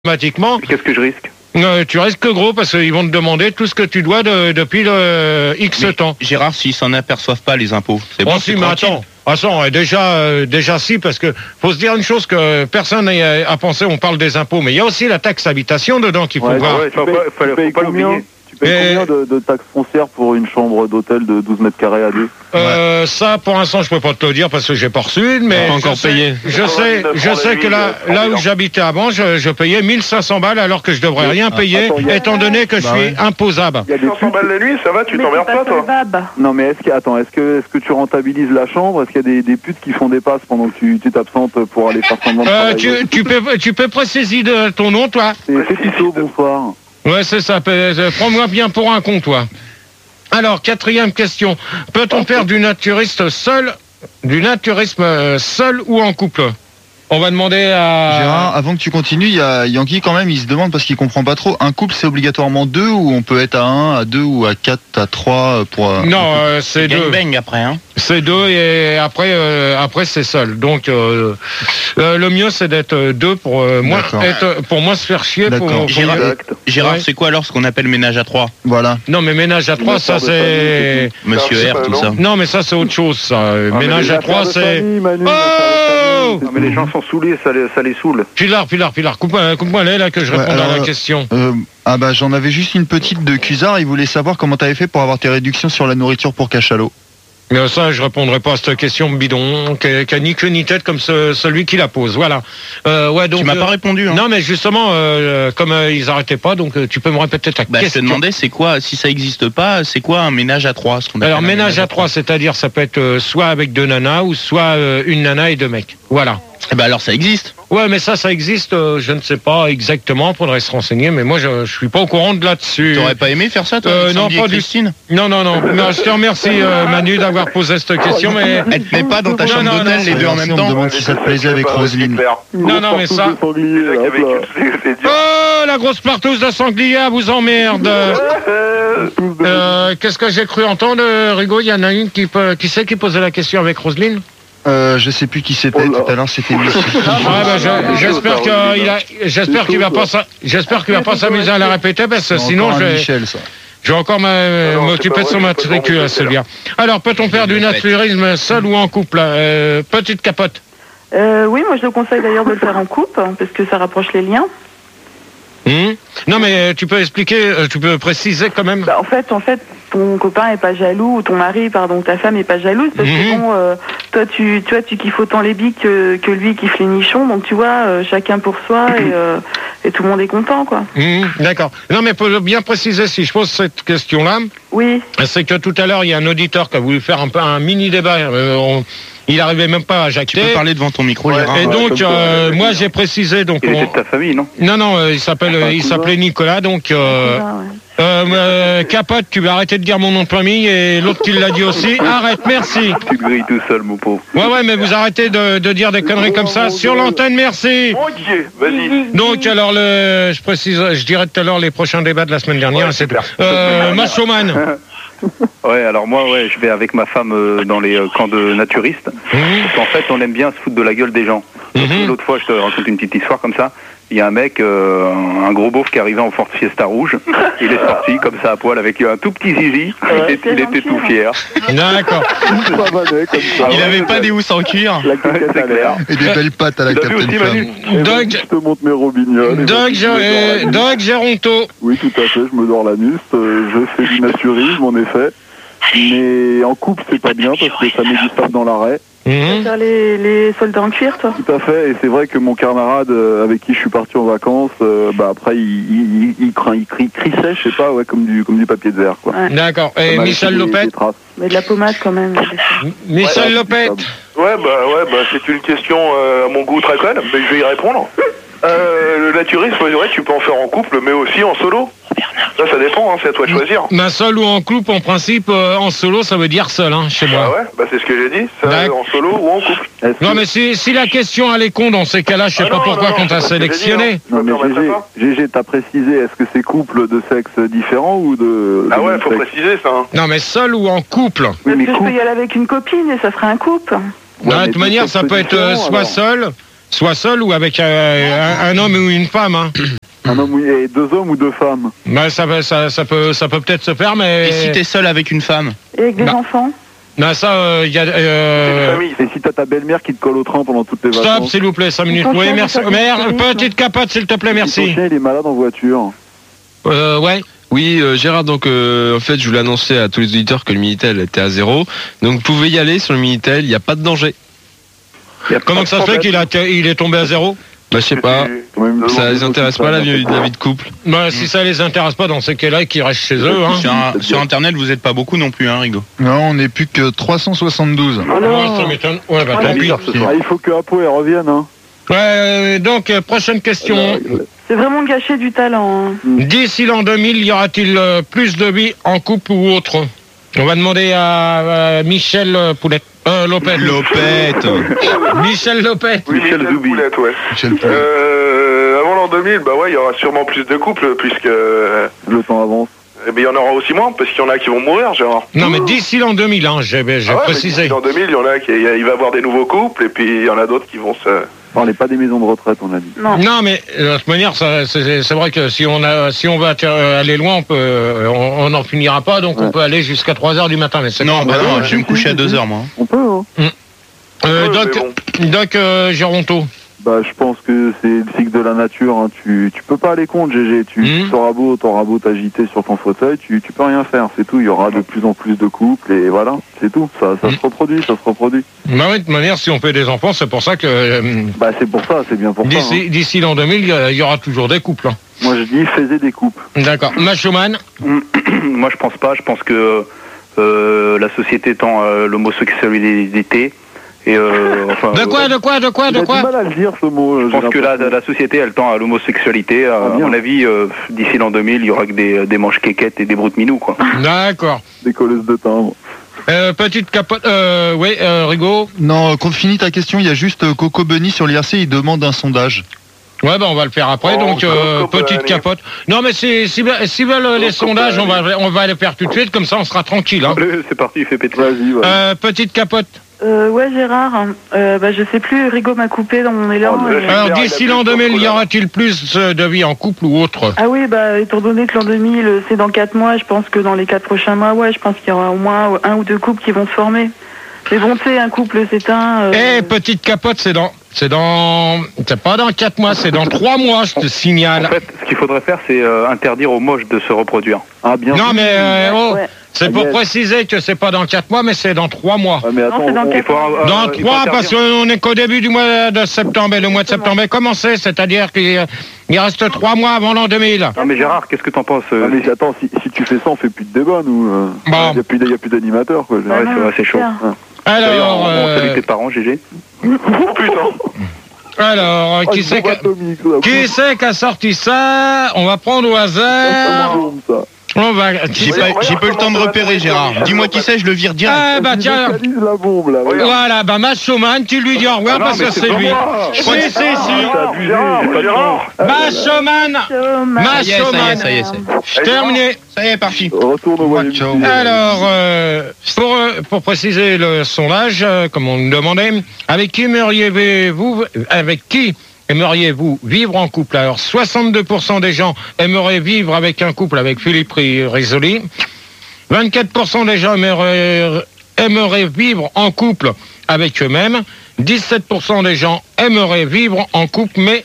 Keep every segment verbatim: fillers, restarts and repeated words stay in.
automatiquement. Qu'est-ce que je risque? Euh, tu risques gros parce qu'ils vont te demander tout ce que tu dois de, depuis le X mais temps. Gérard, s'ils s'en aperçoivent pas les impôts, c'est bon. Oh, si, mais attends, attends, déjà, euh, déjà si, parce que faut se dire une chose que personne n'a à penser. On parle des impôts, mais il y a aussi la taxe habitation dedans qu'il faut ouais, voir. Ouais, faut, pas, faut, faut, faut pas l'oublier. Tu payes combien de, de taxes foncières pour une chambre d'hôtel de douze mètres carrés à deux? Euh, ça, pour l'instant, je peux pas te le dire parce que j'ai pas reçu, mais pas encore je payé. Sais, je sais, je sais que là, là où j'habitais avant, je, je payais mille cinq cents balles alors que je devrais rien payer, attends, a... étant donné que je bah suis ouais. imposable. mille cinq cents balles la nuit, ça va, tu t'emmerdes pas, toi? Non, mais est-ce que, attends, est-ce que, est-ce que tu rentabilises la chambre? Est-ce qu'il y a des, des putes qui font des passes pendant que tu, tu t'absentes pour aller faire semblant de euh, travailler? tu, tu peux, tu peux préciser de ton nom, toi? C'est Tito, bonsoir. Ouais, c'est ça. Prends-moi bien pour un con, toi. Alors, quatrième question. Peut-on faire du naturiste seul, du naturisme seul ou en couple? On va demander à... Gérard, avant que tu continues, il y a Yankee quand même, il se demande parce qu'il comprend pas trop. Un couple, c'est obligatoirement deux ou on peut être à un, à deux ou à quatre, à trois pour... Non, euh, c'est deux. Bang après, hein. C'est deux et après, euh, après c'est seul. Donc, euh, euh, le mieux, c'est d'être deux pour euh, moi, être, pour moi se faire chier. Pour, pour Gérard, Gérard ouais. c'est quoi alors ce qu'on appelle ménage à trois? Voilà. Non, mais ménage à trois, ça c'est... Monsieur R, tout ça. Non, mais ça c'est autre chose, ça. Ah, ménage à trois, c'est... Oh non, mais les gens sont saoulés, ça les, ça les saoule. Pilar, Pilar, Pilar, coupe-moi coupe là, là que je réponde ouais, alors, à la question. Euh, ah bah j'en avais juste une petite de Cusard, il voulait savoir comment t'avais fait pour avoir tes réductions sur la nourriture pour Cachalot. Mais ça, je répondrai pas à cette question bidon, qui a ni queue ni tête comme ce, celui qui la pose. Voilà. Euh, ouais, donc, tu m'as euh, pas répondu. Hein. Non, mais justement, euh, comme euh, ils arrêtaient pas, donc euh, tu peux me répéter ta bah, question. Je te demandais, c'est quoi, si ça existe pas, c'est quoi un ménage à trois, ce qu'on Alors, ménage à trois, c'est-à-dire, ça peut être euh, soit avec deux nanas ou soit euh, une nana et deux mecs. Voilà. Eh ben alors ça existe. Ouais, mais ça, ça existe, euh, je ne sais pas exactement, faudrait se renseigner, mais moi, je, je suis pas au courant de là-dessus. T'aurais pas aimé faire ça, toi, euh, Non, pas du... Non, non, non, non, je te remercie, euh, Manu, d'avoir posé cette question, mais... Elle te met pas dans ta chambre d'hôtel, les deux en même temps. On me demande si ça te plaisait avec Roselyne. Non, non, mais ça... Oh, la grosse partouze de sanglier vous emmerde. euh, Qu'est-ce que j'ai cru entendre, Rigaud? Il y en a une qui, peut... qui sait qui posait la question avec Roselyne? Euh, je sais plus qui c'était oh tout à l'heure, c'était lui. Ah bah, j'espère qu'il a, j'espère qu'il va pas, j'espère qu'il va pas s'amuser à la répéter parce que sinon je vais, Michel, ça. je vais encore m'occuper de son matricule à ce gars. Alors peut-on faire du naturisme seul ou en couple? euh, Petite capote. Euh, oui, moi je le conseille d'ailleurs de le faire en couple parce que ça rapproche les liens. Mmh. Non mais tu peux expliquer, tu peux préciser quand même. Bah, en fait, en fait, ton copain est pas jaloux ou ton mari, pardon, ta femme est pas jalouse parce mmh. que bon, euh, toi tu, tu vois, tu kiffes autant les biques que, que lui kiffe les nichons, donc tu vois, euh, chacun pour soi et, euh, et tout le monde est content, quoi. Mmh. D'accord. Non mais pour bien préciser, si je pose cette question-là, oui, c'est que tout à l'heure il y a un auditeur qui a voulu faire un peu un mini débat. Euh, on... Il n'arrivait même pas à jacter. Tu peux parler devant ton micro, Gérard. Et donc, euh, moi, j'ai précisé. Donc, il on... était de ta famille, non? Non, non, euh, il s'appelle, euh, il s'appelait Nicolas. Donc, euh, euh, euh, Capote, tu vas arrêter de dire mon nom de famille et l'autre qui l'a dit aussi. Arrête, merci. Tu grilles tout seul, mon pauvre. Ouais, ouais, mais vous arrêtez de, de dire des conneries comme ça sur l'antenne, merci. Mon Dieu, vas-y. Donc, alors, le, je précise, je dirais tout à l'heure les prochains débats de la semaine dernière. Ouais, c'est euh, Machoman. Ouais, alors moi, ouais, je vais avec ma femme euh, dans les euh, camps de naturistes. Mmh. Parce qu'en fait, on aime bien se foutre de la gueule des gens. Mmh. L'autre fois, je te raconte une petite histoire comme ça. Il y a un mec, euh, un gros beauf qui arrivait en Ford Fiesta rouge. Il est sorti comme ça à poil avec un tout petit zizi. Ouais, il était, il était tout fier. D'accord. Il n'avait pas des housses en cuir. La c'est clair. Et des belles pattes à la Captain Femme. Doug, je te montre mes robignoles. Doug Géronto. Oui, tout à fait. Je me dors la nuit. Je fais du naturisme, en effet. Mais en couple, c'est pas bien parce que ça met du sable dans l'arrêt. Mmh. Tu vas faire les, les soldats en cuir, toi? Tout à fait, et c'est vrai que mon camarade euh, avec qui je suis parti en vacances, euh, bah après il, il, il, il, il, il crissait, je sais pas, ouais, comme du, comme du papier de verre, quoi. Ouais. D'accord, et Michel Lopet? Mais de la pommade quand même. Michel Lopet? Ouais, bah, ouais, bah, c'est une question euh, à mon goût très conne, mais je vais y répondre. Euh, le naturisme, ouais, tu peux en faire en couple, mais aussi en solo. Ça, ça dépend, hein, c'est à toi de choisir. Mais seul ou en couple, en principe, euh, en solo, ça veut dire seul, hein, chez moi. Ah ouais, bah c'est ce que j'ai dit, ça, en solo ou en couple. Non, mais si, si la question elle est con, dans ces cas-là, je sais ah pas non, pourquoi qu'on t'a sélectionné. Dit, hein. Non, mais Gégé, t'as précisé, est-ce que c'est couple de sexe différent ou de... Ah de ouais, faut sexe préciser ça. Hein. Non, mais seul ou en couple. Oui, mais Parce que couple... je peux y aller avec une copine et ça ferait un couple. Ouais, de toute manière, ça peut être euh, soit alors. seul, soit seul ou avec euh, un, un homme ou une femme. Hein. Un homme et deux hommes ou deux femmes. Bah, ça, ça, ça peut, ça peut peut-être se faire, mais. Et si t'es seul avec une femme? Et avec des Bah. enfants? Non, ça, il euh, y a. Euh... Et si t'as ta belle-mère qui te colle au train pendant toutes les Stop, vacances. s'il vous plaît, cinq minutes. Ton Oui, chien, merci. il Mère, s'appelle petite capote, s'il te plaît, Ton merci. chien, il est malade en voiture. Euh, ouais. Oui, euh, Gérard, donc euh, en fait, je voulais annoncer à tous les auditeurs que le Minitel était à zéro. Donc vous pouvez y aller sur le Minitel, il n'y a pas de danger. Comment que ça se fait qu'il a, il est tombé à zéro? Bah, je sais pas. Quand même, Ça les intéresse pas la vie, la vie de couple. Bah, si ça les intéresse pas dans ces cas-là, qu'ils restent chez eux. Hein. Sur, un- sur internet, vous êtes pas beaucoup non plus, hein, Rigo. Non, on n'est plus que trois cent soixante-douze. Oh Ouais, non. ça m'étonne. Ouais, bah Ah, tant oui. pis. Ah, il faut que Apo elle revienne. Hein. Ouais, donc, euh, prochaine question. C'est vraiment gâcher du talent. Hein. D'ici l'an deux mille, y aura-t-il euh, plus de vie en couple ou autre? On va demander à, à Michel euh, Poulette. Euh, Lopet. Lopette. Michel Lopet. Oui, Michel Zoubi. Poulette, ouais. Michel Poulette. Euh, avant l'an deux mille, bah ouais, il y aura sûrement plus de couples, puisque... euh, Le temps avance. eh ben, il y en aura aussi moins, parce qu'il y en a qui vont mourir, Gérard. Non, mais d'ici l'an deux mille, hein, j'ai j'ai Ah ouais, mais précisé. d'ici l'an deux mille, il y en a qui... il va y avoir des nouveaux couples, et puis il y en a d'autres qui vont se... On n'est pas des maisons de retraite, on a dit. Non. Non, mais euh, de toute manière, ça, c'est c'est vrai que si on a, si on va euh, aller loin, on peut, euh, on n'en finira pas, donc on Ouais. peut aller jusqu'à trois heures du matin. Mais c'est Non, pas bah vrai. non, ouais, je vais me si, coucher si, à deux si. heures, moi. On peut, hein. Euh, Ouais, Doc, mais Doc euh, Géronto. Bah, je pense que c'est le cycle de la nature. Hein. Tu, tu peux pas aller contre, G G. Tu, Mhm. tu seras beau, t'auras beau t'agiter sur ton fauteuil, tu, tu peux rien faire. C'est tout. Il y aura de plus en plus de couples et voilà, c'est tout. Ça, ça Mhm. se reproduit, ça se reproduit. Bah oui, de toute manière, si on fait des enfants, c'est pour ça que euh, Bah, c'est pour ça, c'est bien pour ça. d'ici Hein. d'ici l'an deux mille, il y a- il y aura toujours des couples. hein. Moi, je dis, faisez des couples. D'accord. Machoman. Moi, je pense pas. Je pense que euh, la société tend à l'homosexualité. Et euh, enfin, De quoi, de quoi, de quoi, Il de a du quoi mal à le dire, ce mot. euh, je pense j'ai que la, l'impression. la société, elle tend à l'homosexualité. À, Ah, à bien. mon avis, euh, d'ici l'an deux mille, il y aura que des, des manches quéquettes et des broutes minous, quoi. D'accord. Des colleuses de timbre. Euh, petite capote. Euh, oui, euh, Rigaud. Non, quand finis ta question, il y a juste euh, Coco Bunny sur l'I R C, il demande un sondage. Ouais, bah on va le faire après. Oh, donc euh, Coco petite Bunny. capote. Non, mais si si s'ils veulent euh, les Coco sondages, on Bunny. va on va les faire tout de suite. Comme ça, on sera tranquille. Hein. Allez, c'est parti, fais péter. Vas-y, vas-y. Euh, petite capote. Euh, ouais, Gérard. Euh, bah, je sais plus. Rigaud m'a coupé dans mon élan. Oh, et- le- Alors il a d'ici plus l'an de deux mille, y couleur. aura-t-il plus euh, de vie en couple ou autre? Ah oui, bah, étant donné que l'an deux mille, euh, c'est dans quatre mois, je pense que dans les quatre prochains mois, ouais, je pense qu'il y aura au moins un ou deux couples qui vont se former. Mais bon, tu sais, un couple s'éteint. Euh... Eh, petite capote, c'est dans c'est dans c'est pas dans quatre mois, c'est dans trois mois, je te En signale. fait, ce qu'il faudrait faire, c'est euh, interdire aux moches de se reproduire. Ah, bien Non, sûr. mais euh, oh, Ouais. c'est pour Yes. préciser que c'est pas dans quatre mois, mais c'est dans trois mois. Ah, mais attends, Non, c'est dans on- quel- Il faut, euh, Dans il faut trois, interdire- parce qu'on est qu'au début du mois de septembre, et le mois de Exactement. septembre est commencé, c'est-à-dire qu'il euh, il reste trois mois avant l'an deux mille. Non, mais Gérard, qu'est-ce que t'en penses Ah, euh, mais attends, si, si tu fais ça, on fait plus de débat, nous. euh. Bon. Il n'y a plus, d'- y a plus d'animateurs, quoi. Bah Ouais, non, c'est vrai, c'est chaud. clair. D'ailleurs, Alors, on, on euh, salue tes parents, G G. Oh putain. alors, Oh, qui une c'est bombe que- atomique, ça. qui c'est qui a sorti ça? On va prendre au Ça, hasard. ça me bombe, ça. On va. J'ai Regarde, pas, j'ai pas eu le temps de regarde repérer, comment Gérard. ça va. Dis-moi qui c'est, je le vire direct. Ah bah Il tiens. localise la bombe, là. Regarde. Voilà, bah Machoman, tu lui dis au revoir Ah non, parce mais que c'est c'est pas lui. moi. Si, si, si. Gérard, abusé, Gérard, j'ai pas de Gérard. Machoman, Chômage. Ça y est, ça y est, ça y est, ça y est. terminé. Ça y est, parti. Retourne au Macho. Royaume-Uni. Alors, euh, pour, euh, pour préciser le sondage, euh, comme on nous demandait, avec qui aimeriez-vous, avec qui aimeriez-vous vivre en couple? Alors, soixante-deux pour cent des gens aimeraient vivre avec un couple avec Philippe Risoli. vingt-quatre pour cent des gens aimeraient, aimeraient vivre en couple avec eux-mêmes. dix-sept pour cent des gens aimeraient vivre en couple, mais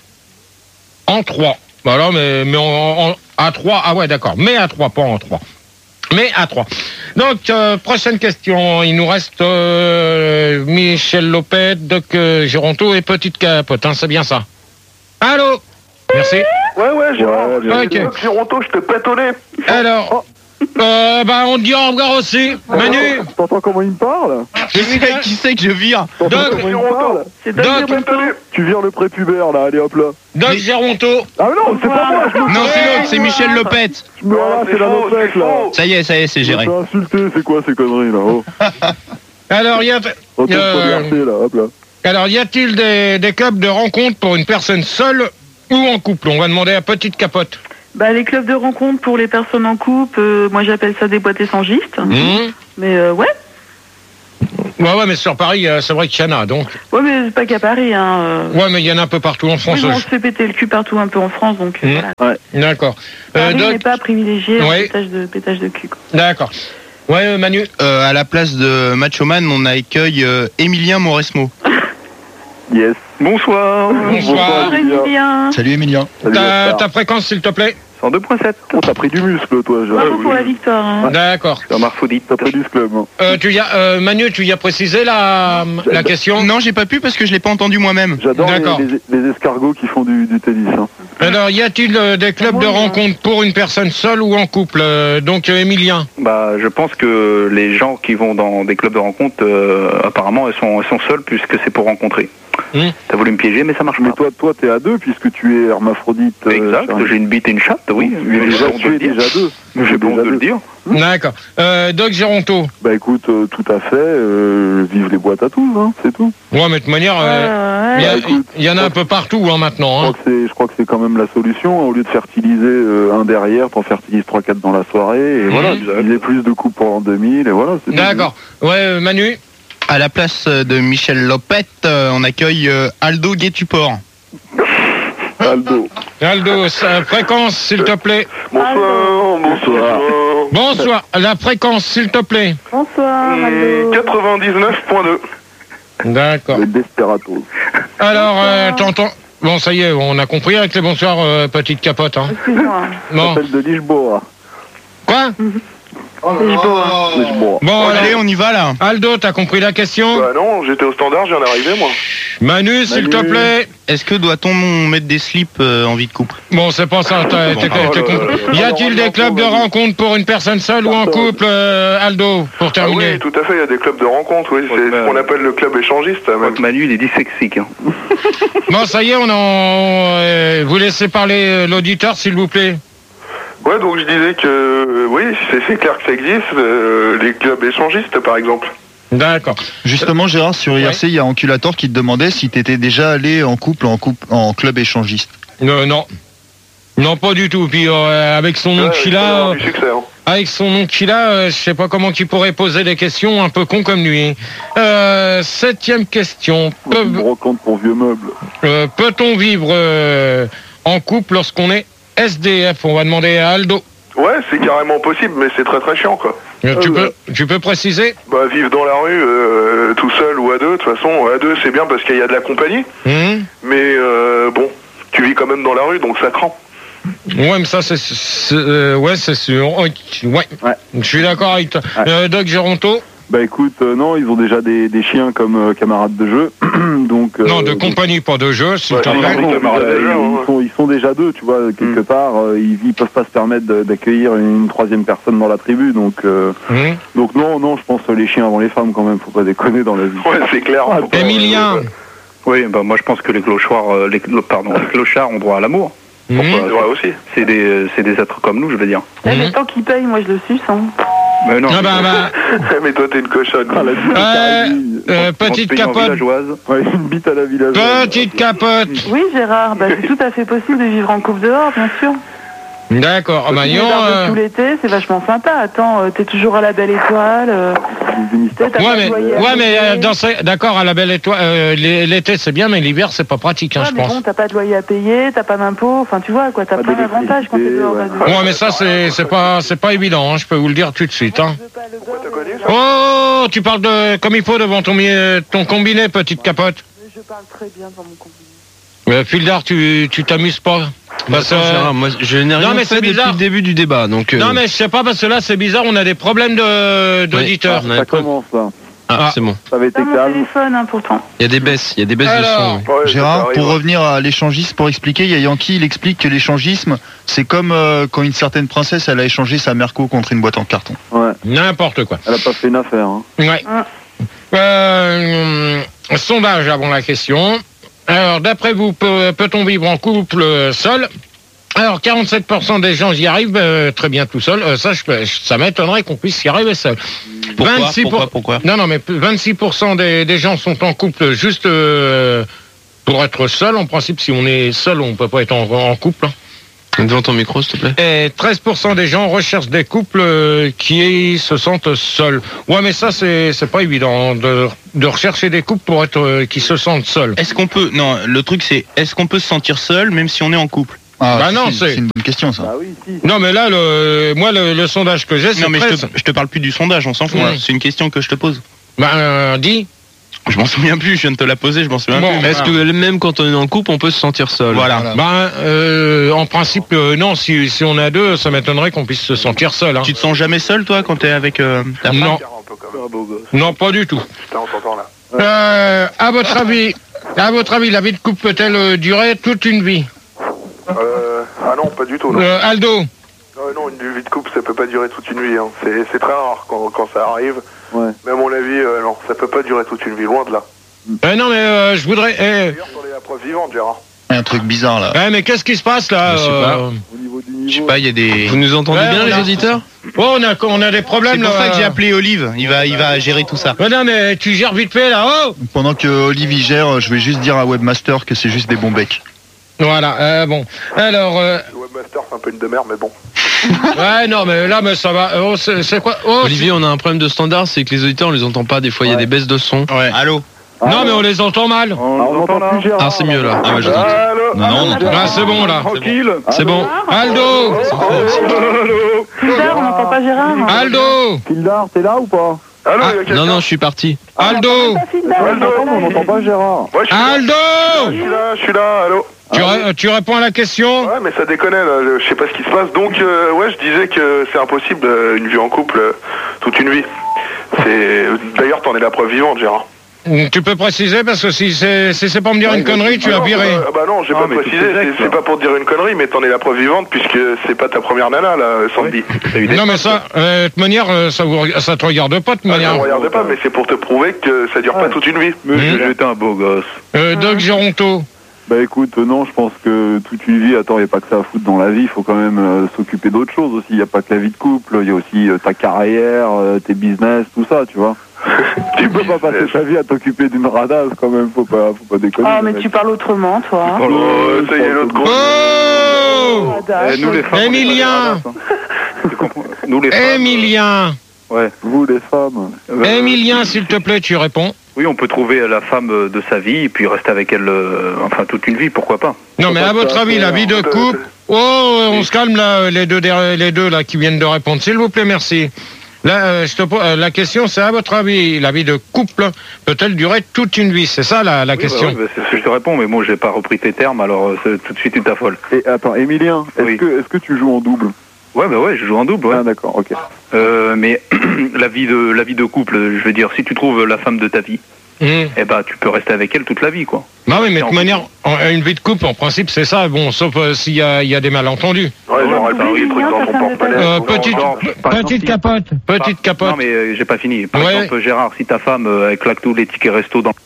en trois. Voilà, mais, mais en, en- à trois. Ah ouais, d'accord. Mais à trois, pas en trois. Mais à trois. Donc, euh, prochaine question. Il nous reste euh, Michel Lopet, Doc euh, Géronto et Petite Capote. Hein, c'est bien ça. Allô? Merci. Ouais, ouais, Gérard. Ouais, bien. Ok. Ok. Gironto, je te pète au nez. Alors, euh, bah, on te dit au revoir aussi. Manu, T'entends comment il me parle Qui c'est, qui c'est que je vire? T'entends Doc. comment il me parle C'est Doc. Doc Pète au nez. Tu vires le prépubère, là, allez hop là. Doc Géronto. Ah mais non, c'est pas moi, je me Non, c'est l'autre, c'est Michel Lopette. je me- Non, ah, c'est c'est la faux, Lopette, c'est là. faux. Ça y est, ça y est, c'est Je me géré. fais insulter, c'est quoi ces conneries, là oh. Alors, y a, Retourne Euh, sur l'I R C, là, hop là. alors, y a-t-il des, des clubs de rencontre pour une personne seule ou en couple? On va demander à Petite Capote. Bah, les clubs de rencontre pour les personnes en couple, euh, moi j'appelle ça des boîtes échangistes. Mmh. Mais euh, ouais. Ouais, ouais, mais sur Paris, euh, c'est vrai qu'il y en a, donc. Ouais, mais c'est pas qu'à Paris, hein. euh. Ouais, mais il y en a un peu partout en France. Oui, on je- se fait péter le cul partout un peu en France, donc euh, Mmh. voilà. D'accord. Euh, Paris Doc- n'est pas privilégié en Ouais. pétage de, pétage de cul, quoi. D'accord. Ouais, euh, Manu. Euh, à la place de Macho Man, on accueille euh, Emilien Mauresmo. Yes. Bonsoir. Bonsoir. Bonsoir, Emilien. Salut Emilien. Salut, Ta, Gaspard. ta fréquence, s'il te plaît. cent deux point sept. Oh, t'as pris du muscle, toi, Jean. Bravo pour la victoire. Hein. D'accord. C'est un marfoudite. T'as pris du club. Hein. Euh, tu y as, euh, Manu, tu y as précisé la, la question. Non, j'ai pas pu parce que je l'ai pas entendu moi-même. J'adore D'accord. les, les, les escargots qui font du, du tennis. Hein. Alors, y a-t-il euh, des clubs de Oui, rencontre pour une personne seule ou en couple Euh, Donc, euh, Emilien. Bah, je pense que les gens qui vont dans des clubs de rencontre, euh, apparemment, elles sont, elles sont seules puisque c'est pour rencontrer. Mmh. T'as voulu me piéger, mais ça marche Mais pas. toi, toi, t'es à deux puisque tu es hermaphrodite. euh, Exact, Charles. j'ai une bite et une chatte, oui. Tu Mais es j'ai déjà, pas honte de tu le es dire. déjà deux. Mais j'ai pas honte de le dire. D'accord. Euh, Doc Géronto. Bah écoute, euh, tout à fait. Euh, vive les boîtes à tous, hein, c'est tout. Ouais, mais de toute manière, euh, Ouais, il ouais. y, a- Bah, écoute, il y en a un peu partout hein, maintenant. Je Hein. crois que c'est, je crois que c'est quand même la solution. Au lieu de fertiliser euh, un derrière, t'en fertilises trois quatre dans la soirée. Et Mhm. voilà, tu faisais plus de coups pour l'an deux mille. Et voilà. C'est tout. D'accord. Ouais, euh, Manu. À la place de Michel Lopette, euh, on accueille euh, Aldo Guétuport. Aldo. Aldo, sa fréquence, s'il te plaît. Bonsoir, bonsoir. Bonsoir. La fréquence, s'il te plaît. Bonsoir, Hum, Aldo. quatre-vingt-dix-neuf point deux. D'accord. Le Desperados. Alors, euh, t'entends. Bon, ça y est, on a compris avec les bonsoirs, euh, petite capote. Hein. Excuse-moi. Bon. S'appelle de Lisboa. Quoi Lisboa. Lisboa. Bon, Allez, alors, on y va là. Aldo, t'as compris la question Bah non, j'étais au standard, je viens d'arriver moi. Manu, s'il te Manu. plaît. Est-ce que doit-on mettre des slips euh, en vie de couple? Bon, c'est pas ça. t'as- Bon, t'es- bah, t'es oh là compris. là. Y a-t-il des clubs de rencontre pour une personne seule ou en couple, euh, Aldo, pour Ah terminer oui, tout à fait, il y a des clubs de rencontre, oui. C'est ce qu'on appelle le club échangiste. Je crois Même. que Manu, il est dyslexique. Hein. Bon, ça y est, on en. euh, vous laissez parler euh, l'auditeur, s'il vous plaît. Ouais, donc je disais que euh, oui, c'est c'est clair que ça existe, euh, les clubs échangistes par exemple. D'accord. Justement, Gérard, sur I R C, il y a Anculator qui te demandait si t'étais déjà allé en couple, en couple, en club échangiste. Euh, non. Non, pas du tout. Puis euh, avec son nom Ouais, qu'il il faut a, avoir euh, du succès, hein. avec son nom qu'il a, euh, je sais pas comment qu'il pourrait poser des questions un peu cons comme lui. Euh, septième question. Pe- Une brocante pour vieux meubles. euh, Peut-on vivre euh, en couple lorsqu'on est S D F? On va demander à Aldo. Ouais, c'est carrément possible, mais c'est très très chiant quoi. Euh, tu, Euh, peux, tu peux préciser? Bah vivre dans la rue, euh, tout seul ou à deux, de toute façon, à deux c'est bien parce qu'il y a de la compagnie, Hum mais euh, bon, tu vis quand même dans la rue, donc ça craint. Ouais, mais ça, c'est, c'est- euh, ouais, c'est sûr. Ok, Ouais. Ouais. Je suis d'accord avec toi. Ouais. Euh, Doc Géronto? Bah écoute, euh, non, ils ont déjà des, des chiens comme euh, camarades de jeu. donc, euh, Non, de donc, compagnie, pas de jeu, s'il Ouais, te non, plaît. non, ils, camarades de jeu, hein. ils sont, ils sont déjà deux, tu vois, quelque Mm. part. euh, ils, ils peuvent pas se permettre de- d'accueillir une troisième personne dans la tribu. Donc, euh, Hum donc non, non, je pense euh, les chiens avant les femmes quand même. Faut pas déconner dans la vie. Ouais, c'est clair. Faut pas- Emilien? Oui, bah moi je pense que les clochards, euh, les, clo- pardon, les clochards ont droit à l'amour. Hum C'est vrai aussi. C'est des, c'est des êtres comme nous, je veux dire. Eh, mais Mhm. tant qu'il paye, moi je le suce. Hein. Mais non. Ah bah, bah, mais toi t'es une cochonne. Ah, la bite Euh, carabine. euh, on se petite paye en capote. villageoise. Ouais, une bite à la villageoise. Petite capote. Oui, Gérard, bah, c'est tout à fait possible de vivre en couple dehors, bien sûr. D'accord. Ah bah, Tu non, fais des euh, barbecues l'été, c'est vachement sympa. Attends, euh, t'es toujours à la Belle Étoile. euh, t'as pas Ouais, de mais, loyer à ouais, mais payer. euh, dans ces- d'accord, à la belle étoile, euh, l'é- l'été c'est bien, mais l'hiver c'est pas pratique, hein, Ouais, je mais pense. bon, t'as pas de loyer à payer, t'as pas d'impôt, enfin tu vois quoi, t'as Pas plein d'avantages quand t'es dehors. d'électricité, là-dedans. Ouais, mais ça c'est c'est pas c'est pas évident, hein, je peux vous le dire tout de suite. Hein. Je veux pas le Pourquoi t'as beurre, connu mais- ça Oh, tu parles de comme il faut devant ton mi- ton combiné, petite capote. mais Je parle très bien dans mon combiné. Euh, Fildar, tu tu t'amuses pas? Parce que- Attends, Gérard, moi, je n'ai rien mais fait c'est depuis bizarre. le début du débat, donc. euh, Non mais je sais pas parce que là c'est bizarre, on a des problèmes de d'auditeurs. on a Ça un peu- commence là. Ah, Ah. c'est bon. Ça avait été T'as mon calme. téléphone, hein, pourtant. Il y a des baisses, il y a des baisses Alors. de son. ouais. Ouais, ça Gérard, arrive, pour ouais. revenir à l'échangisme, pour expliquer, il y a Yankee, il explique que l'échangisme, c'est comme euh, quand une certaine princesse, elle a échangé sa Merco contre une boîte en carton. Ouais, N'importe quoi. elle a pas fait une affaire. Hein. Ouais. Ah. Euh, sondage avant la question. Alors, d'après vous, peut- peut-on vivre en couple euh, seul? Alors, quarante-sept pour cent des gens y arrivent euh, très bien tout seul. Euh, ça, je, peux- ça m'étonnerait qu'on puisse y arriver seul. Pourquoi, vingt-six pour- pourquoi, pourquoi Non, non, mais vingt-six pour cent des, des gens sont en couple juste euh, pour être seul. En principe, si on est seul, on peut pas être en, en couple. hein. Devant ton micro, s'il te plaît. Et treize pour cent des gens recherchent des couples euh, qui se sentent seuls. Ouais, mais ça, c'est c'est pas évident de, de rechercher des couples pour être euh, qui se sentent seuls. Est-ce qu'on peut... Non, le truc c'est, est-ce qu'on peut se sentir seul même si on est en couple? Ah, Bah si, non, si, c'est- c'est une bonne question ça. Bah oui, si. Non, mais là, le, moi, le, le sondage que j'ai, c'est Non mais je treize. te, je te parle plus du sondage, on s'en fout. Ouais. hein. C'est une question que je te pose. Bah, euh, dis. Je m'en souviens plus, je viens de te la poser, je m'en souviens Bon, plus. Est-ce que même quand on est en couple, on peut se sentir seul? Voilà. Voilà. Bah, euh, en principe, euh, non. Si, si on a deux, ça m'étonnerait qu'on puisse se sentir seul. Hein. Tu te sens jamais seul toi quand t'es avec euh, ta femme? Non, Un peu quand même. Un beau gosse. non, pas du tout. Putain, on s'entend là. Euh, à votre avis, à votre avis, la vie de couple peut-elle euh, durer toute une vie? Euh, ah non, pas du tout. Non. Euh, Aldo. Euh, non, une vie de couple, ça peut pas durer toute une vie. Hein. C'est c'est très rare quand, quand ça arrive. Ouais. Mais à mon avis, euh, non, ça peut pas durer toute une vie, loin de là. Euh, non, mais euh, je voudrais. Eh, D'ailleurs, t'en es la preuve vivante, Gérard. Il y a un truc bizarre là. eh, mais qu'est-ce qui se passe là? Je sais pas. euh, Au niveau du Je sais niveau. pas, il y a des... Vous nous entendez Ouais, bien, on les a- auditeurs? Oh, on a, on a des C'est problèmes pour là. ça que j'ai appelé Olive, il va, il va gérer tout ça. Mais non, mais tu gères vite fait là. Oh. Pendant que Olivier gère, je vais juste dire à Webmaster que c'est juste des bons becs. Voilà. Euh, bon. Alors. Euh, Le webmaster, c'est un peu une demeure, mais bon. ouais, non, mais là, mais ça va. Oh, c'est c'est quoi? Oh, Olivier, on a un problème de standard, c'est que les auditeurs, on les entend pas. Des fois, il y a Ouais. des baisses de son. Ouais. Allô? c'est- non, mais on les entend mal. Ah, on entend plus Gérard. Ah, c'est mieux là. Ah, ouais, j'entends. Allô. Non, non, on entend. Ah, c'est bon là. Tranquille. C'est bon. Aldo. Allô. Gérard, on n'entend pas Gérard. Aldo. Kildar, t'es là ou pas? Allô, Ah, il y a quelqu'un? Non, non, je suis parti. Aldo. Pas Fildar, Ouais, on n'entend On pas n'entend pas Gérard. Ouais, je suis là. Aldo. Je suis là, je suis là, allô. Tu, ré- tu réponds à la question? Ouais, mais ça déconnait, là. Je sais pas ce qui se passe. Donc, euh, ouais, je disais que c'est impossible, euh, une vie en couple, euh, toute une vie. C'est... D'ailleurs, t'en es la preuve vivante, Gérard. Tu peux préciser parce que si c'est si c'est pour me dire une connerie, tu Ah as non, viré. Ah bah non, j'ai Ah, pas mais précisé, tout est c'est, exact, c'est ça. pas pour te dire une connerie, mais t'en es la preuve vivante puisque c'est pas ta première nana, là, Sandy. T'as eu des Non mais ça, euh, de toute manière, euh, ça vous, reg- ça te regarde pas de toute Ah, manière. ne regarde pas, mais c'est pour te prouver que ça dure pas toute une vie. Monsieur, Mmh. j'étais un beau gosse. Euh, Doc Géronto. Bah écoute, euh, non, je pense que toute une vie, attends, il n'y a pas que ça à foutre dans la vie, il faut quand même euh, s'occuper d'autres choses aussi. Il n'y a pas que la vie de couple, il y a aussi euh, ta carrière, euh, tes business, tout ça, tu vois. Tu peux pas passer ta vie à t'occuper d'une radasse quand même, faut pas, faut pas déconner. Ah, mais tu parles autrement, toi. Oh, ça y est, l'autre gros. Oh Radasse. nous les femmes, Emilien. Nous les Emilien. Ouais, vous les femmes. Emilien, s'il te plaît, tu réponds. Oui, on peut trouver la femme de sa vie et puis rester avec elle, euh, enfin toute une vie, pourquoi pas. Non mais à votre avis, la vie de couple. Oh, on se calme là, les deux, derrière- les deux là qui viennent de répondre. S'il vous plaît, merci. Là, euh, je te pose, euh, la question, c'est à votre avis, la vie de couple peut-elle durer toute une vie? C'est ça la, la Oui, question. bah oui, bah, c'est ce que je te réponds, mais moi j'ai pas repris tes termes, alors euh, c'est- tout de suite tu t'affoles. Et attends, Emilien, est-ce Oui. que, est-ce que tu joues en double? Ouais, bah ouais, je joue en double, ouais. Ah d'accord, ok. Euh, mais la vie de la vie de couple, je veux dire, si tu trouves la femme de ta vie, Mmh. eh ben tu peux rester avec elle toute la vie, quoi. Bah oui, mais de En toute manière, en- une vie de couple, en principe, c'est ça. Bon, sauf euh, s'il y a, il y a des malentendus. Ouais, genre, t'as un truc dans ton porte-monnaie. Euh, Genre, petite, genre, par exemple, petite si- capote, petite capote. Non, mais euh, j'ai pas fini. Par Ouais. exemple, Gérard, si ta femme euh, elle claque tous les tickets resto dans.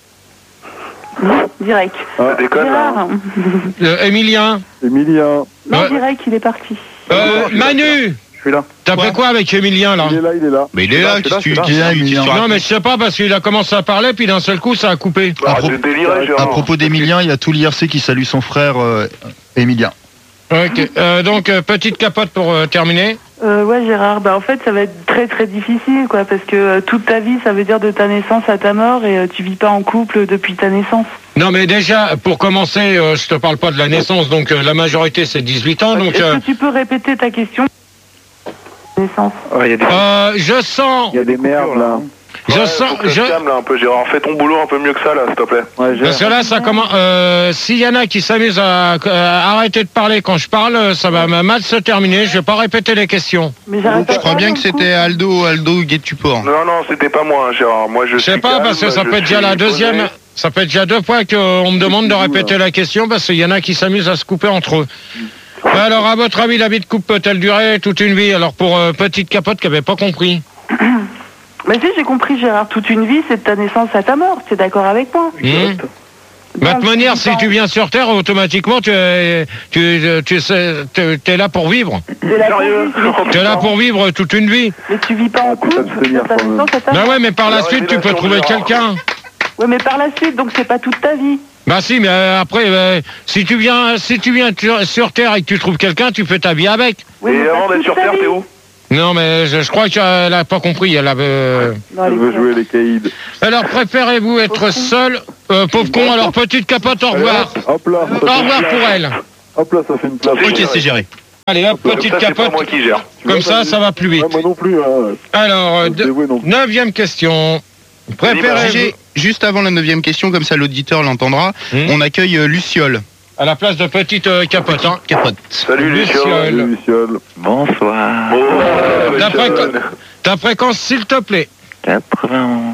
Direct. Ça déconne, là. Gérard. Euh, Emilien, Emilien, Non, Ouais. direct, il est parti. euh, Manu, Je suis là. t'as fait quoi avec Emilien là? il est là, il est là. Mais il est là, qu'est-ce que tu je suis là, Emilien. Non mais je sais pas parce qu'il a commencé à parler puis d'un seul coup ça a coupé. Ah, À pro- j'ai déliré, Gérard. À propos d'Emilien, il y a tout l'I R C qui salue son frère euh, Emilien. Ok. Euh, donc euh, petite capote pour euh, terminer. Euh, ouais, Gérard, bah en fait, ça va être très très difficile, quoi, parce que euh, toute ta vie, ça veut dire de ta naissance à ta mort, et euh, tu vis pas en couple depuis ta naissance. Non mais déjà pour commencer, euh, je te parle pas de la naissance donc euh, la majorité c'est dix-huit ans donc. Est-ce euh, que tu peux répéter ta question? Naissance. Ouais, il y a des... euh, je sens, Il y a des merdes là. je Ouais, sens, faut que je. se calme, là, un peu, Gérard. Fais ton boulot un peu mieux que ça, là, s'il te plaît. Ouais, Parce que là, ça commence. Euh, S'il y en a qui s'amusent à, à arrêter de parler quand je parle, ça va mal se terminer. Je vais pas répéter les questions. Mais j'arrête pas Je crois de bien parler que en c'était Aldo, Aldo Guetuport. Non, non, c'était pas moi, hein, Gérard. Moi, je Je sais suis pas calme, parce que ça je peut être déjà suis la deuxième. posé. Ça peut être déjà deux fois qu'on me demande de répéter la question parce qu'il y en a qui s'amusent à se couper entre eux. Alors, à votre avis, la vie de couple peut-elle durer toute une vie? Alors, pour euh, petite capote qui avait pas compris. couple. Mais si, j'ai compris, Gérard, toute une vie, c'est de ta naissance à ta mort. Tu es d'accord avec moi? Hum. Bah, de toute manière, si tu viens sur Terre, automatiquement, tu es, tu, tu sais, t'es t'es là pour vivre. T'es là pour Sérieux? vivre, mais tu- Tu es là pour vivre toute une vie. Mais tu vis pas en couple, t'abstenir de ta quand même. naissance à ta Bah mort. ouais, mais par la La suite, tu peux révélation, trouver Gérard. quelqu'un. Ouais, mais par la suite, donc c'est pas toute ta vie. Bah si, mais euh, après, euh, si tu viens, si tu viens sur, sur Terre et que tu trouves quelqu'un, tu fais ta vie avec. Oui, Et mais avant pas d'être toute sur sa Terre, vie. t'es où? Non, mais je, je crois qu'elle a pas compris. Elle avait. euh, Dans Elle les veut pierres. jouer les caïds. Alors, préférez-vous être seul, euh, pauvre con. Alors, petite capote, au revoir. Hop là, ça Au fait une revoir place. pour elle. Hop là, ça fait une place. Ok, c'est géré. Allez, hop, Comme petite ça, c'est pas capote. moi qui gère. Comme ça, ça va plus vite. Ouais, moi non plus. Hein. Alors, euh, Je me de- dévouer non plus. neuvième question. Préférez-vous G G, juste avant la neuvième question, comme ça l'auditeur l'entendra, Hmm. on accueille euh, Luciole. à la place de petite euh, capote, hein. Capote. Salut, Luciole. Luciole. Luciole. Bonsoir. Oh, euh, Ta, Luciole. fréqu- ta fréquence, s'il te plaît. quatre-vingt-onze.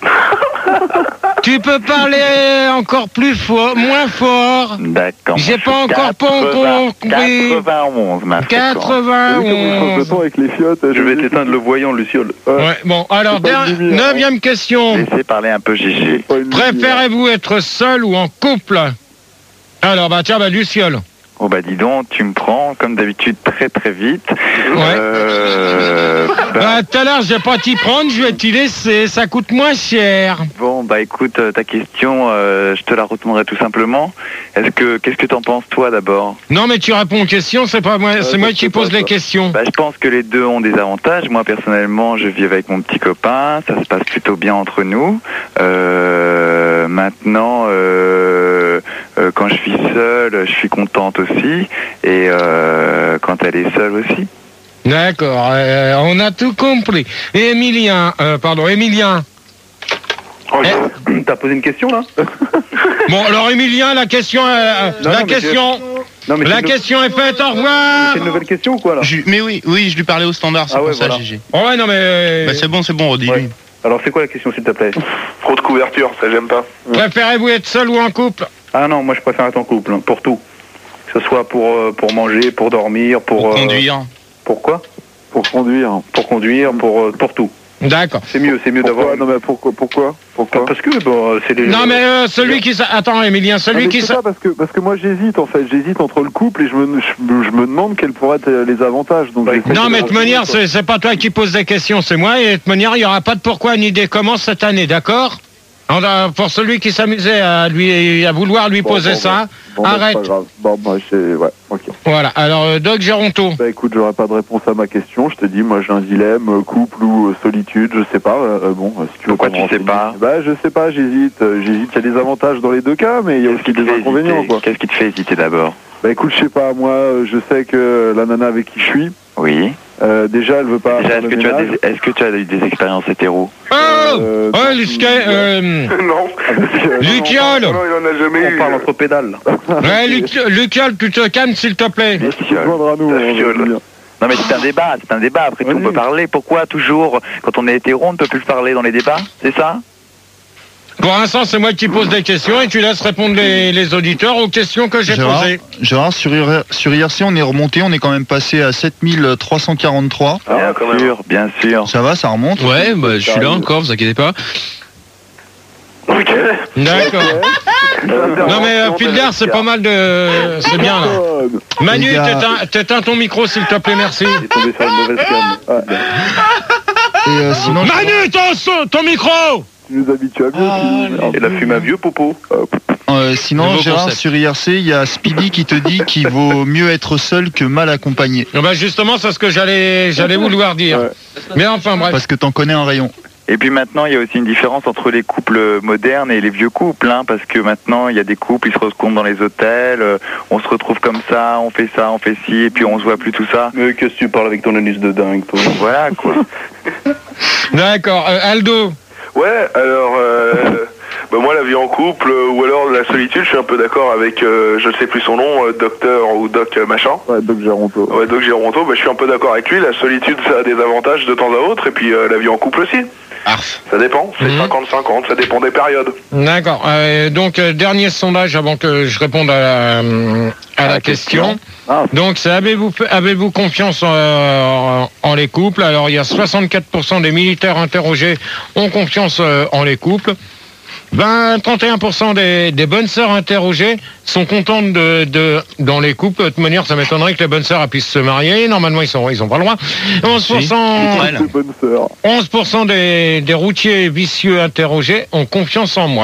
Tu peux parler encore plus fort, moins fort. D'accord. J'ai Je pas suis encore pas quatre-vingts, encore compris. quatre-vingt-onze, ma fréquence. T'as vu comment il change de quatre-vingt-onze. ton avec les fiottes? Je vais t'éteindre le voyant, Luciole. Ouais, bon, alors, C'est pas une der- lumière, hein. neuvième question. Laissez parler un peu Gégé. Pas une lumière. Préférez-vous être seul ou en couple? Alors, bah tiens, bah Luciole. Oh bah dis donc, tu me prends comme d'habitude très très vite. Ouais. Euh, bah, Bah tout à l'heure, je vais pas t'y prendre, je vais t'y laisser, ça coûte moins cher. bon bah écoute, euh, ta question, euh, je te la retournerai tout simplement. Est-ce que qu'est-ce que t'en penses toi d'abord? Non, mais tu réponds aux questions, c'est pas moi, c'est ça, moi je qui sais pose pas, les ça. questions. Bah, je pense que les deux ont des avantages. Moi, personnellement, je vis avec mon petit copain. Ça se passe plutôt bien entre nous. Euh, maintenant, euh, euh, quand je suis seule, je suis contente aussi. Et euh, quand elle est seule aussi. D'accord, euh, on a tout compris. Et Emilien, euh, pardon, Emilien. Oh, je- T'as posé une question là? Bon, alors Emilien, la question, euh, Non, la non, mais question, Non mais la c'est une- question est faite. Au revoir. c'est une nouvelle question ou quoi là? Je- mais oui, oui, je lui parlais au standard, c'est Ah pour ouais, ça, voilà. Gégé. Oh ouais, non mais. Bah, c'est bon, c'est bon, redis-lui. Ouais. Alors c'est quoi la question s'il te plaît? Trop de couverture, ça j'aime pas. Préférez-vous être seul ou en couple? Ah non, moi je préfère être en couple, hein, pour tout. Que ce soit pour, euh, pour manger, pour dormir, pour... Pour euh, conduire. Pour quoi? Pour conduire. Pour conduire, pour, euh, pour tout. D'accord. C'est mieux, c'est mieux Pourquoi? d'avoir... Non mais pourquoi? Pourquoi? Pourquoi? Parce que bon, c'est les... Non mais euh, celui qui sa- attends Emilien, Non, celui mais qui c'est sa- ça, parce que parce que moi j'hésite en fait, j'hésite entre le couple et je me je, me- je me demande quels pourraient être les avantages. Donc Ouais. j'essaie Non de mais de toute manière, renseigner, c'est c'est pas toi qui poses des questions, c'est moi. Et de toute manière, il y aura pas de pourquoi ni des comment cette année, d'accord? On a- Pour celui qui s'amusait à lui à vouloir lui Bon, poser bon, ça, Bon, bah, c'est arrête. pas grave. Bon bah c'est ouais, ok. Voilà. Alors euh, Doc Géronto. Bah écoute, j'aurais pas de réponse à ma question. Je te dis, moi j'ai un dilemme, euh, couple ou euh, solitude, je sais pas. euh, euh, bon, euh, si tu veux Pourquoi qu'on me tu sais renseigne. pas Bah je sais pas, j'hésite. euh, J'hésite. Il y a des avantages dans les deux cas, mais il y a Qu'est-ce aussi qui te des fait inconvénients hésiter quoi. Qu'est-ce qui te fait hésiter d'abord? Bah écoute, je sais pas. Moi, euh, je sais que la nana avec qui je suis, Oui. euh, déjà elle veut pas. Déjà, faire est-ce le que, tu as ménage. des, est-ce que tu as eu des expériences hétéro? Oh, Euh, oh, donc, Lucien, ouais. euh, Non. Euh, Luciole. Non, il en a jamais On eu. parle entre pédales là. Ouais, Luc- Luciole, tu te calmes s'il te plaît. Tu te joindras à nous. La on va fiole. dire. Non mais c'est un débat, c'est un débat. Après tout, on Oui. peut parler. Pourquoi toujours, quand on est hétéro, on ne peut plus parler dans les débats? C'est ça? Pour l'instant, c'est moi qui pose des questions et tu laisses répondre les, les auditeurs aux questions que j'ai Gérard, posées. Gérard, sur, I R- sur I R C, on est remonté, on est quand même passé à sept mille trois cent quarante-trois. Ah, Bien quand même. sûr, bien sûr. Ça va, ça remonte. Ouais, bah, je suis là encore, vous inquiétez pas. Ok. D'accord. Non mais euh, Filder, c'est pas mal de... C'est bien là. Bonne. Manu, Les gars. t'éteins- t'éteins ton micro s'il te plaît, merci. Il est tombé sur une mauvaise cam. Et euh, sinon, Manu, ton, son- ton micro. Tu nous habitues à bien. tu nous- Et la fume à vieux popo. euh, sinon Nouveau Gérard, concept. sur I R C, il y a Speedy qui te dit qu'il vaut mieux être seul que mal accompagné. Eh ben justement, c'est ce que j'allais j'allais vouloir dire. Ouais. Mais enfin bref. Parce que t'en connais un rayon. Et puis maintenant, il y a aussi une différence entre les couples modernes et les vieux couples, hein, parce que maintenant, il y a des couples, ils se rencontrent dans les hôtels, euh, on se retrouve comme ça, on fait ça, on fait ci, et puis on se voit plus tout ça. Mais qu'est-ce que tu parles avec ton anus de dingue, toi? Voilà, quoi. D'accord. Euh, Aldo. Ouais, alors, euh, bah moi la vie en couple euh, ou alors la solitude, je suis un peu d'accord avec, euh, je ne sais plus son nom, euh, docteur ou doc euh, machin. Ouais, donc Géronto. Ouais, doc Géronto, bah, je suis un peu d'accord avec lui. La solitude, ça a des avantages de temps à autre, et puis euh, la vie en couple aussi. Arf. Ça dépend, c'est Mhm. cinquante cinquante, ça dépend des périodes. D'accord. Euh, donc euh, dernier sondage avant que je réponde à la, euh, à la question. Ah. Donc c'est avez-vous fait- avez-vous confiance en, en, en les couples? Alors il y a soixante-quatre pour cent des militaires interrogés ont confiance euh, en les couples. vingt, trente et un pour cent des, des bonnes sœurs interrogées sont contentes de, de dans les couples. De toute manière, ça m'étonnerait que les bonnes sœurs puissent se marier. Normalement, ils sont ils ont pas le droit. onze pour cent, C'est bonne sœur. onze pour cent des, des routiers vicieux interrogés ont confiance en moi.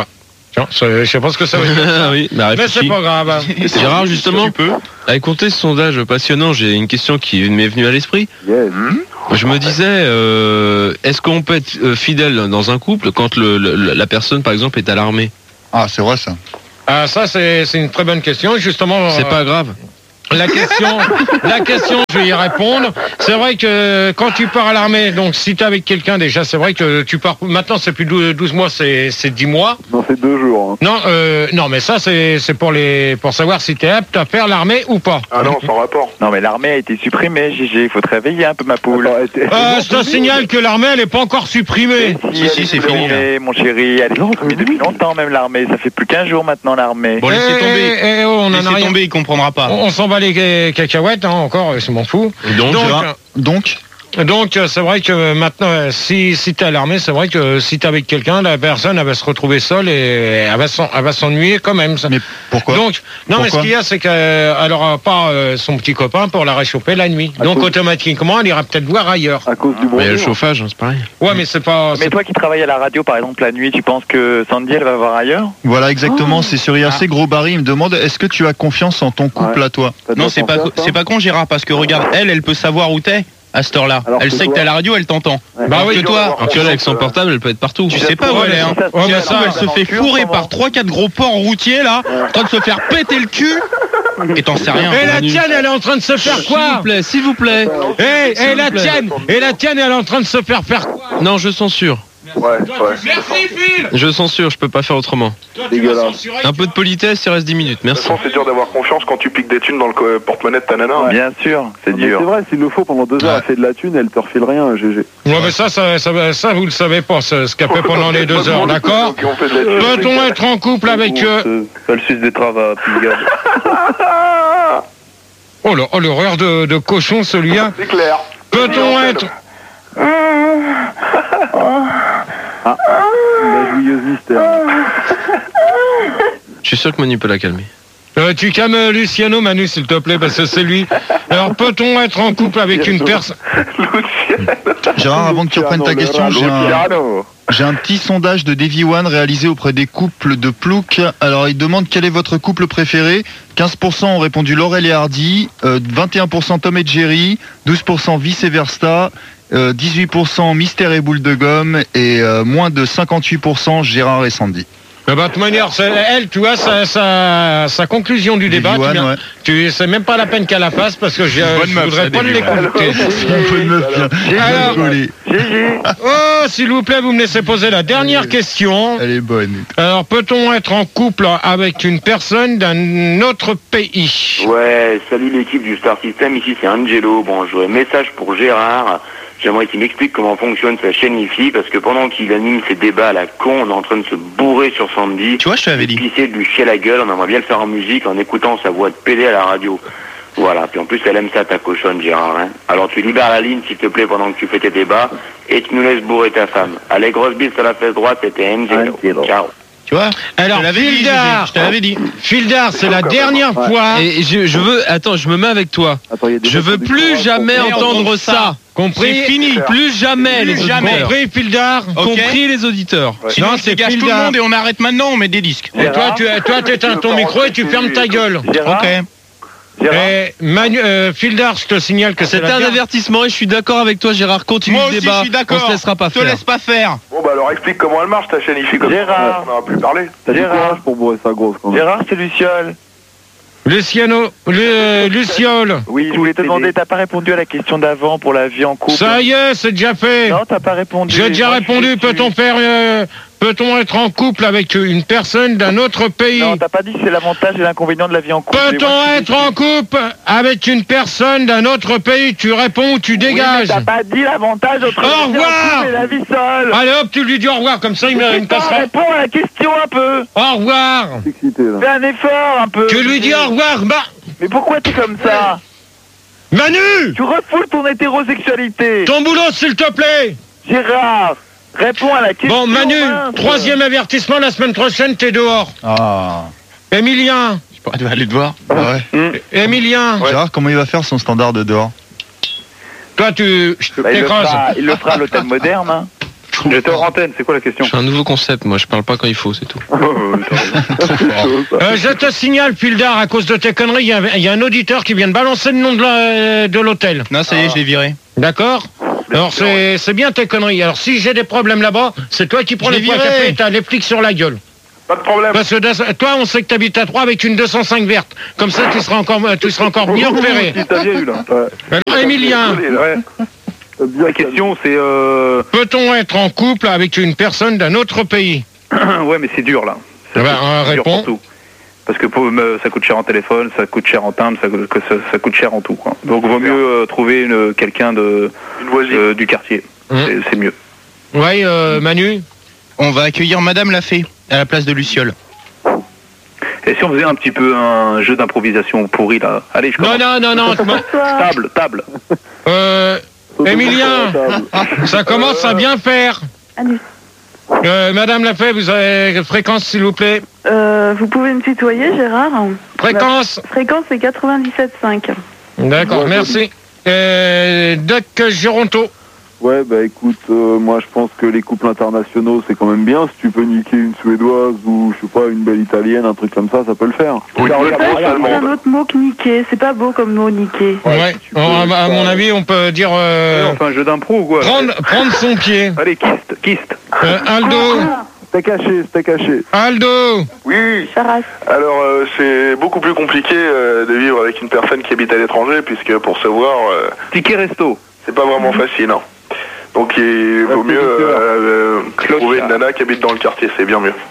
Tiens, je sais pas ce que ça veut dire. Oui, bah, Mais réfléchis. c'est pas grave. Gérard, justement, avec compter ce sondage passionnant, j'ai une question qui m'est venue à l'esprit. Yes. Je me disais, euh, est-ce qu'on peut être euh, fidèle dans un couple quand le, le- la personne, par exemple, est à l'armée? Ah, c'est vrai ça. Ah, ça, c'est c'est une très bonne question. Justement, C'est euh, pas grave. La question, la question, je vais y répondre. C'est vrai que quand tu pars à l'armée, donc si tu es avec quelqu'un déjà, c'est vrai que tu pars. Maintenant, c'est plus douze mois, c'est c'est dix mois. Non, c'est deux jours. Hein. Non, euh, non, mais ça, c'est c'est pour les pour savoir si tu es apte à faire l'armée ou pas. Ah non, sans rapport. Non, mais l'armée a été supprimée, Gigi. Il faut te réveiller un peu, ma poule. Attends, elle- elle- Euh, je te signale que l'armée, elle est pas encore supprimée. Si, si, c'est fini, mon chéri. Elle est supprimée depuis longtemps, même l'armée. Ça fait plus qu'un jour maintenant, l'armée. Bon, laissez Eh, tomber. eh, oh, on en a Laissez rien. tomber, il comprendra pas. On, on s'en bat les ca- cacahuètes, hein, encore, je m'en fous. Donc, Donc, Gérard, donc Donc euh, c'est vrai que maintenant, euh, si, si tu es à l'armée, c'est vrai que si tu es avec quelqu'un, la personne elle va se retrouver seule et elle va s'en- elle va s'ennuyer quand même. Ça. Mais pourquoi Donc, non, mais ce Pourquoi qu'il y a, c'est qu'elle n'aura pas euh, son petit copain pour la réchauffer la nuit. À Donc cause- automatiquement, elle ira peut-être voir ailleurs. À cause du mais il y a le bronzing. chauffage, hein, c'est pareil. Ouais, mais c'est pas... Mais c'est- toi qui travailles à la radio, par exemple, la nuit, tu penses que Sandy, elle va voir ailleurs? Voilà, exactement. C'est sur I A C Gros Barry. Il me demande est-ce que tu as confiance en ton couple Ouais. à toi? T'as Non, déjà c'est pas, pensé à ça c'est pas con, Gérard, parce que regarde, elle, elle peut savoir où t'es à cette heure-là. Alors Elle que sait que toi- t'es à la radio, elle t'entend. Ouais. Bah oui, que toi, Un piolet avec son portable, elle peut être partout. tu sais pas où Ouais, elle est, hein. mais Si ça, elle se trouve, elle se fait fourrer par trois quatre gros porcs routiers, là, en train de se faire péter le cul, et t'en sais rien. Et la Manu. tienne, elle est en train de se faire S'il vous quoi? plaît, s'il vous plaît. Eh, S'il eh, vous la plaît. tienne, et la tienne, elle est en train de se faire faire quoi? Non, je censure. Ouais, ouais. Merci, Phil. Je censure, je peux pas faire autrement. Toi, tu vas Dégueulasse. censurer, Un tu peu de vas- politesse, il reste dix minutes, De toute merci. façon, c'est dur d'avoir confiance quand tu piques des thunes dans le co- porte-monnaie de ta nana. Bien sûr, c'est Mais dur. c'est vrai, s'il le faut pendant deux heures, elle fait de la thune, elle te refile rien, G G. Ouais, mais ça, ça, ça, ça, vous le savez pas, ce ce qu'elle fait pendant les deux heures, d'accord? Qui ont fait de la thune. Peut-on être en couple avec... euh, Ça le suce des travaux à Pilgard. Oh, le- oh, l'horreur de, de cochon, celui-là. C'est clair. Peut-on être... La jouilleuse mystère. Je suis sûr que Manu peut la calmer. Euh, tu calmes euh, Luciano, Manu, s'il te plaît, parce que c'est lui. Alors, peut-on être en couple avec une personne... Gérard, avant que tu reprennes ta question, j'ai un, Luciano. j'ai un petit sondage de Davy One réalisé auprès des couples de Plouc. Alors, il demande quel est votre couple préféré. quinze pour cent ont répondu Laurel et Hardy, euh, vingt et un pour cent Tom et Jerry, douze pour cent Vice Versa, euh, dix-huit pour cent Mystère et Boule de Gomme et euh, moins de cinquante-huit pour cent Gérard et Sandy. Eh ben, de toute manière, c'est- elle, tu vois, sa, sa, sa conclusion du débat, Davy tu, One, viens- ouais. tu c'est même pas la peine qu'elle la fasse, parce que je, Bonne je meuf, voudrais ça, pas Davy l'écouter. Bonne meuf, bien. Alors- Rigolé. Oh, s'il vous plaît, vous me laissez poser la dernière question. Elle est bonne. Alors, peut-on être en couple avec une personne d'un autre pays? Ouais, salut l'équipe du Star System, ici c'est Angelo. Bon, je voudrais un message pour Gérard. J'aimerais qu'il m'explique comment fonctionne sa chaîne ici, parce que pendant qu'il anime ses débats à la con, on est en train de se bourrer sur Sandy. Tu vois, je te l'avais dit. Pisser de lui chier la gueule, on aimerait bien le faire en musique en écoutant sa voix de pédé à la radio. Voilà, puis en plus elle aime ça ta cochonne Gérard, hein. Alors tu libères la ligne s'il te plaît pendant que tu fais tes débats, et tu nous laisses bourrer ta femme. Allez, grosse bise sur la fesse droite, c'était Angelo. Angelo. Ciao. Tu vois, Alors, je te l'avais dit, Gigi, Fildar, je te l'avais dit. Fildar, c'est la dernière Ouais. fois. Et je, je veux, attends, je me mets avec toi. Attends, il y a des Je mecs veux qui ont des plus courants jamais pour- entendre ça. Compris? C'est fini. Plus jamais les Plus jamais. auditeurs. Compris, Fildar? Ok. Compris les auditeurs. Sinon, Non, je c'est dégage tout le Fildar. monde et on arrête maintenant, on met des disques. Et toi, tu, toi, t'éteins ton micro et tu fermes ta gueule. Gérard, Ok. Gérard, Et Manu, euh, Fildar, je te signale que c'est C'était la un dernière- avertissement et je suis d'accord avec toi, Gérard. Continue Moi le aussi, débat. je suis d'accord. On se laissera pas Je te faire. laisse pas faire. Bon, bah alors explique comment elle marche ta chaîne ici, comme Gérard. ça, on aura plus parlé. T'as du Gérard. courage pour bourrer sa grosse quand même. Gérard, c'est Luciole. Luciano, Lu- Luciole. Oui, je voulais te demander, t'as pas répondu à la question d'avant pour la vie en couple. Ça y est, c'est déjà fait. Non, t'as pas répondu. J'ai déjà Moi, je répondu. suis déçu. Peut-on faire, euh, peut-on être en couple avec une personne d'un autre pays? Non, t'as pas dit que c'est l'avantage et l'inconvénient de la vie en couple. Et moi, Peut-on je suis être déçu. en couple avec une personne d'un autre pays? Tu réponds ou tu Oui, mais dégages? t'as pas dit l'avantage entre Au la vie en revoir. couple et la vie seule. Allez hop, tu lui dis au revoir, comme ça il me, il me Putain, passera. réponds à la question un peu. Au revoir. Je suis excité là. Fais un effort un peu. Tu lui dis au revoir. Bah, Mais pourquoi t'es comme ça? Manu, Tu refoules ton hétérosexualité. ton boulot s'il te plaît. Gérard, réponds à la question. Bon, Manu, mince. troisième avertissement, la semaine prochaine t'es dehors. Ah. Emilien, Je pourrais aller te voir. Ah ouais. Emilien, Gérard, comment il va faire son standard de dehors? toi tu, je te Bah, il, le t'écrase. fera, il le fera à l'hôtel moderne. Hein. J'étais hors antenne, c'est quoi la question? Je fais un nouveau concept, moi je parle pas quand il faut, c'est tout. Euh, je te signale, Pildar, à cause de tes conneries, il y, a- il y a un auditeur qui vient de balancer le nom de la- de l'hôtel. Non, ça y est, je l'ai viré. D'accord? Alors c'est c'est bien tes conneries. Alors si j'ai des problèmes là-bas, c'est toi qui prends Je les l'ai points à viré. café et t'as les flics sur la gueule. Pas de problème. Parce que de- toi, on sait que t'habites à Troyes avec une deux cent cinq verte. Comme ça, tu seras encore, tu seras encore mieux repéré. Si t'as bien eu là. Ouais. Alors, Emilien, Ouais. La question, c'est... Euh... peut-on être en couple avec une personne d'un autre pays? ouais, mais c'est dur, là. Eh ben, euh, C'est dur réponds. pour tout. Parce que pour, me- ça coûte cher en téléphone, ça coûte cher en timbre, ça, que ça, ça coûte cher en tout, quoi. Donc, vaut mieux euh, trouver une, quelqu'un de, Une voisine. euh, du quartier. Hum. C'est- C'est mieux. Ouais, euh, Manu. On va accueillir Madame Lafay à la place de Luciole. Et si on faisait un petit peu un jeu d'improvisation pourri, là? Allez, je Non, commence. non, non, non. Table, table. Euh, Emilien, ça commence à bien faire. Allez. Euh, Madame Lafay, vous avez fréquence, s'il vous plaît. Euh, vous pouvez me tutoyer, Gérard? Fréquence. La fréquence, c'est quatre-vingt-dix-sept virgule cinq. D'accord, merci. Euh, Doc Gironto. Ouais, bah écoute, euh, moi je pense que les couples internationaux c'est quand même bien. Si tu peux niquer une suédoise ou je sais pas, une belle italienne, un truc comme ça, ça peut le faire. Oui, Regarde, oui, regarde, oui, C'est regarde. allemande. un autre mot que niquer. C'est pas beau comme mot niquer. Ouais, tu peux à, à mon pas- avis, on peut dire euh, On fait un jeu d'impro ou quoi? prendre, prendre son pied. Allez, kist, kist. Euh, Aldo, C'était caché, c'était caché. Aldo. Oui. Charas. Alors, euh, c'est beaucoup plus compliqué euh, de vivre avec une personne qui habite à l'étranger, puisque pour savoir, euh, Ticket resto. c'est pas vraiment facile. Hein. Donc, il vaut Ouais, mieux c'est euh, euh, Clochard. trouver une nana qui habite dans le quartier, c'est bien mieux.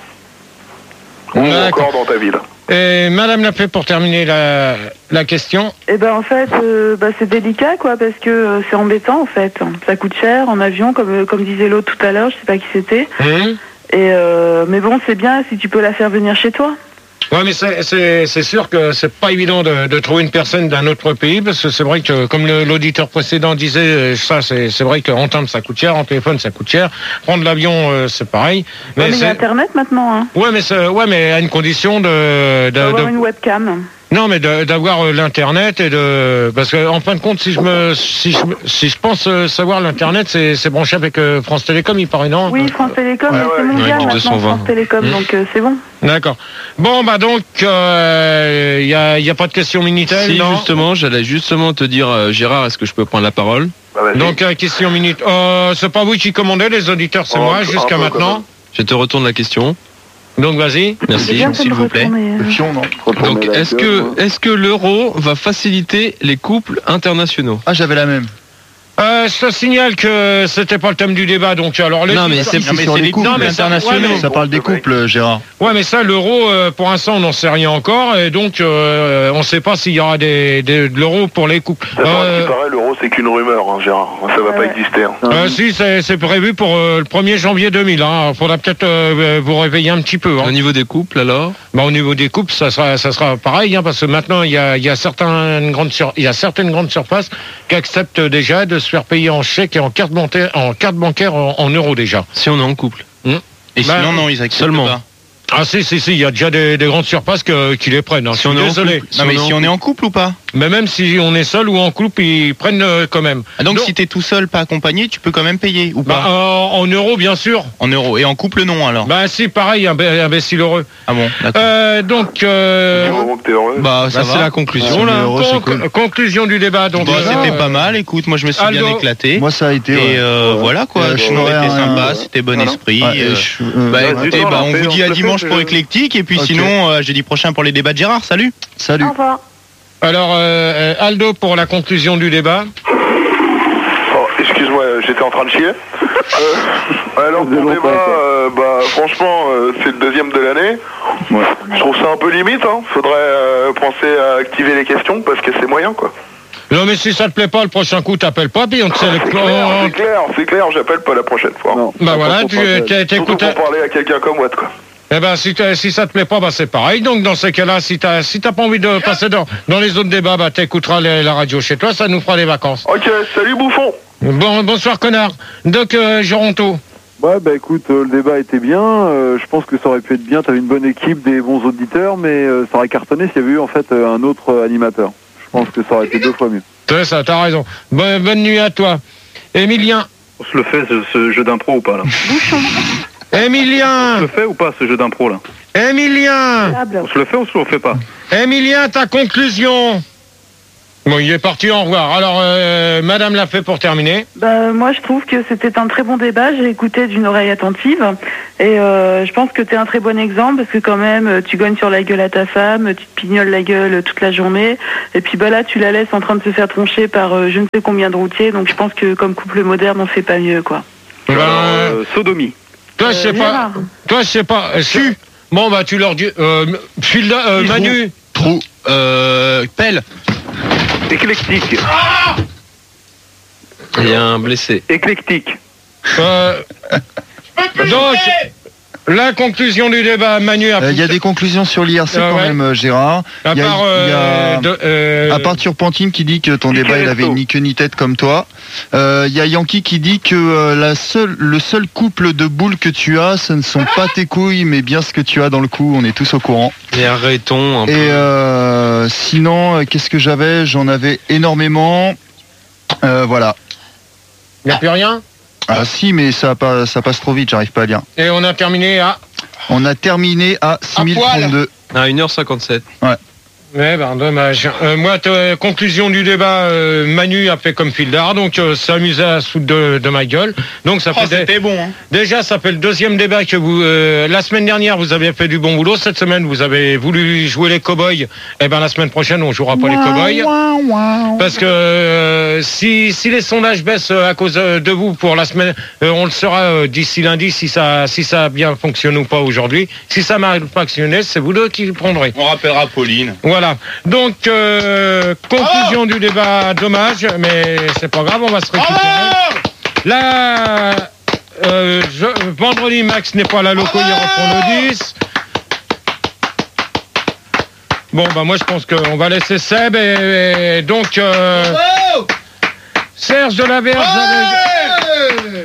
Ou D'accord. encore dans ta ville. Et Madame Lafay, pour terminer la, la question. Eh ben en fait, euh, bah, c'est délicat quoi, parce que euh, c'est embêtant en fait. Ça coûte cher en avion, comme euh, comme disait l'autre tout à l'heure, je sais pas qui c'était. Hum. Et euh, mais bon, c'est bien si tu peux la faire venir chez toi. Ouais, mais c'est- c'est c'est sûr que c'est pas évident de, de trouver une personne d'un autre pays, parce que c'est vrai que, comme le- l'auditeur précédent disait, euh, ça c'est c'est vrai qu'en timbre ça coûte cher, en téléphone ça coûte cher, prendre l'avion euh, c'est pareil. Mais, mais il y a c'est- Internet maintenant. Hein. ouais, mais c'est- ouais, mais à une condition de, de- Faut avoir de- une webcam. non, mais de- d'avoir euh, l'internet et de parce que en fin de compte, si je me si je, me- si je pense euh, savoir l'internet, c'est c'est branché avec euh, France Télécom, il paraît non. Oui, France Télécom, Ouais, mais c'est ouais, mondial ouais, maintenant, deux cent vingt. France Télécom, Mmh. donc euh, c'est bon. D'accord. Bon bah donc il euh, y a y a pas de question minitel, Si, non. justement, j'allais justement te dire, euh, Gérard, est-ce que je peux prendre la parole? Bah, vas-y. Donc euh, question minute. Euh, c'est pas vous qui commandez, les auditeurs, c'est Oh, moi un jusqu'à peu quand maintenant. même. Je te retourne la question. Donc vas-y. C'est Merci. bien fait s'il de vous plaît. retourner, euh. Fion, non? Donc, est-ce que, est-ce que l'euro va faciliter les couples internationaux? Ah, j'avais la même. Euh, je te signale que c'était pas le thème du débat, donc alors les Non, mais Si, c'est c'est mais sur c'est les les couples non, mais ça- internationaux. ouais, mais- Ça parle des couples, Gérard. ouais, mais ça l'euro euh, pour l'instant on n'en sait rien encore et donc euh, on sait pas s'il y aura des, des de l'euro pour les couples. Attends, à ce Euh, qui paraît, l'euro, c'est qu'une rumeur, hein, Gérard. Ça va pas Ouais. exister. Hein. euh, si c'est c'est prévu pour euh, le premier janvier deux mille. Hein. Faudra peut-être euh, vous réveiller un petit peu. Hein. Au niveau des couples, alors? Bah, au niveau des coupes, ça sera, ça sera pareil, hein, parce que maintenant, il y a, il y, a certaines grandes sur- il y a certaines grandes surfaces qui acceptent déjà de se faire payer en chèque et en carte bancaire, en, carte bancaire en, en euros déjà. Si on est en couple. Et Bah, sinon, non, ils acceptent seulement. pas. Ah si, si, si, il y a déjà des, des grandes surfaces que- qui les prennent. Hein. Si Je on suis est en désolé. couple. Non, mais Si on est si en on est en couple ou pas? Mais même si on est seul ou en couple, ils prennent euh, quand même. Ah, donc, si t'es tout seul, pas accompagné, tu peux quand même payer ou Bah, pas? en, en euros, bien sûr. En euros. Et en couple, non alors? Bah si, pareil, imb- imbécile heureux. Ah bon, d'accord. Euh, donc, euh, Du moment que t'es heureux. Bah, ça Bah, c'est va. la conclusion, Ouais, là. mais heureux, c'est conc- cool. conclusion du débat. Donc, Bah, euh, c'était euh, pas mal, écoute, moi je me suis Aldo. bien éclaté. Moi, ça a été. Et ouais. euh, Ouais. voilà quoi, Euh, je je trouve n'aurais été un- sympa, c'était bon Voilà. esprit. Ouais, euh, je- euh, Bah ouais, écoutez, ouais. bah, on On vous fait- dit on à se dimanche fait, pour je- Éclectique et puis Ok. sinon euh, jeudi prochain pour les débats de Gérard, salut. Salut. Au revoir. Alors, euh, Aldo, pour la conclusion du débat. Oh, excuse-moi, j'étais en train de chier. Euh, alors, Ça faisait pour longtemps, débat, quoi. euh, bah, franchement, euh, c'est le deuxième de l'année. Ouais. Je trouve ça un peu limite. Hein. Faudrait euh, penser à activer les questions parce que c'est moyen, quoi. Non, mais si ça te plaît pas, le prochain coup, t'appelles pas, puis on te C'est clair, c'est clair, c'est clair. J'appelle pas la prochaine fois. Non, Bah pas voilà, pour tu parler. t'es- Surtout t'écoutes. pour parler à quelqu'un comme Watt, quoi. Eh ben, si, t'as- si ça te plaît pas, bah c'est pareil. Donc, dans ces cas-là, si t'as si t'as pas envie de passer dans, dans les autres débats, bah t'écouteras les- la radio chez toi, ça nous fera des vacances. Ok, salut bouffon. Bon, bonsoir, connard. Doc euh, Gironto. Ouais, bah écoute, euh, le débat était bien. euh, je pense que ça aurait pu être bien. T'avais une bonne équipe, des bons auditeurs, mais euh, ça aurait cartonné s'il y avait eu en fait euh, un autre euh, animateur. Je pense que ça aurait été deux fois mieux. C'est ça, t'as raison. Bonne, bonne nuit à toi. Emilien. On se le fait ce, ce jeu d'impro ou pas là? Emilien! On se le fait ou pas ce jeu d'impro là? Emilien! On se le fait ou on se le fait pas? Emilien, ta conclusion? Bon, il est parti, au revoir. Alors, euh, Madame l'a fait pour terminer. Bah, moi, je trouve que c'était un très bon débat. J'ai écouté d'une oreille attentive. Et euh, je pense que tu es un très bon exemple parce que quand même, tu gagnes sur la gueule à ta femme, tu te pignoles la gueule toute la journée. Et puis bah là, tu la laisses en train de se faire troncher par euh, je ne sais combien de routiers. Donc je pense que comme couple moderne, on fait pas mieux, quoi. Ben, euh, sodomie. Toi, je sais Euh, pas. Gérard. Toi, je sais pas. Su. Bon, bah, tu leur dis. Euh, Filda, euh, Manu. Trou. Euh. Pelle. Éclectique. Il y a un blessé. Éclectique. Euh, donc, la conclusion du débat, Manu. Il y a des conclusions sur l'I R C Ah quand ouais. même, euh, Gérard. À Il y a, part, il y a- euh, de- euh, à part Turpentine qui dit que ton Ticket débat il avait resto. ni queue ni tête comme toi. Euh, Il y a Yankee qui dit que euh, la seule, le seul couple de boules que tu as, ce ne sont pas tes couilles, mais bien ce que tu as dans le cou. On est tous au courant. Et arrêtons un peu. Et euh, sinon, euh, qu'est-ce que j'avais? J'en avais énormément. Euh, voilà. Il n'y a plus rien. Ah si, mais ça, pas, ça passe trop vite, j'arrive pas à lire. Et on a terminé à. On a terminé à six mille trente-deux. À une heure cinquante-sept. Ouais. Ouais, ben dommage. Euh, moi, t- conclusion du débat, euh, Manu a fait comme Fildar, donc euh, s'amuser à se foutre de, de ma gueule. Donc ça Oh, fait dé- c'était bon, hein. déjà ça fait le deuxième débat que vous. Euh, la semaine dernière, vous avez fait du bon boulot. Cette semaine, vous avez voulu jouer les cow-boys. Eh ben la semaine prochaine, on jouera pas les cow-boys. Parce que euh, si si les sondages baissent euh, à cause euh, de vous pour la semaine, euh, on le saura euh, d'ici lundi si ça si ça a bien fonctionné ou pas aujourd'hui. Si ça m'a pas fonctionné, c'est vous deux qui le prendrez. On rappellera Pauline. Voilà. Donc, euh, conclusion du débat, dommage, mais c'est pas grave, on va se récupérer. Là, euh, je- vendredi, Max n'est pas à la loco, il reprend le dix. Bon, bah moi je pense qu'on va laisser Seb et, et donc euh, Serge de la Verge avec...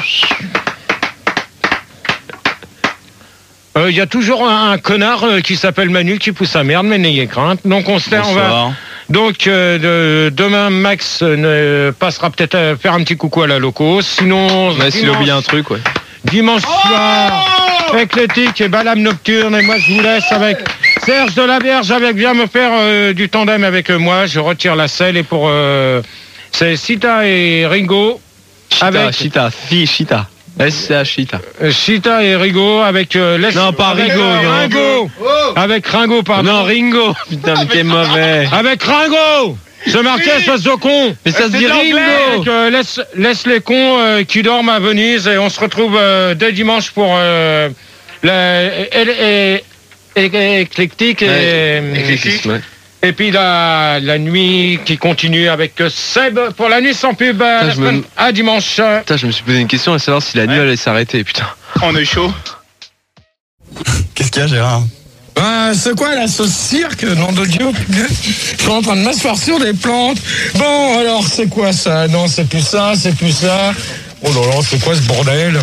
Il euh, y a toujours un, un connard euh, qui s'appelle Manu qui pousse sa merde, mais n'ayez crainte. Donc on se tait, on va. Bonsoir. Donc euh, de, demain, Max euh, passera peut-être à faire un petit coucou à la loco. Sinon, Ouais, s'il a oublié un truc, ouais. dimanche soir, éclectique et balade nocturne. Et moi, je vous laisse avec Serge de la Verge, avec bien me faire euh, du tandem avec euh, moi. Je retire la selle et pour euh, c'est Sita et Ringo. Chita, Avec- Chita, fi, Chita. S C H Chita. Euh, Chita et Rigo avec euh, Les- Non, pas avec, Rigo, euh, non. Ringo. Avec Ringo, pardon. Non, Ringo. Putain, mais t'es mauvais. Avec Ringo. Ce marqué, espèce de con. Mais ça se dit Avec, Ringo. euh, laisse, laisse les cons euh, qui dorment à Venise et on se retrouve euh, dès dimanche pour euh, la et- et- et- et- éclectique et, Ouais, éclectisme, ouais. et puis la, la nuit qui continue avec Seb pour la nuit sans pub à, la je me- semaine- à dimanche. Putain, je me suis posé une question à savoir si la nuit allait s'arrêter, putain. On est chaud. Qu'est-ce qu'il y a, Gérard? Ben, c'est quoi la sauce cirque, nom de Dieu? Je suis en train de m'asseoir sur des plantes. Bon, alors, c'est quoi ça? Non, c'est plus ça, c'est plus ça. Oh là là, c'est quoi ce bordel?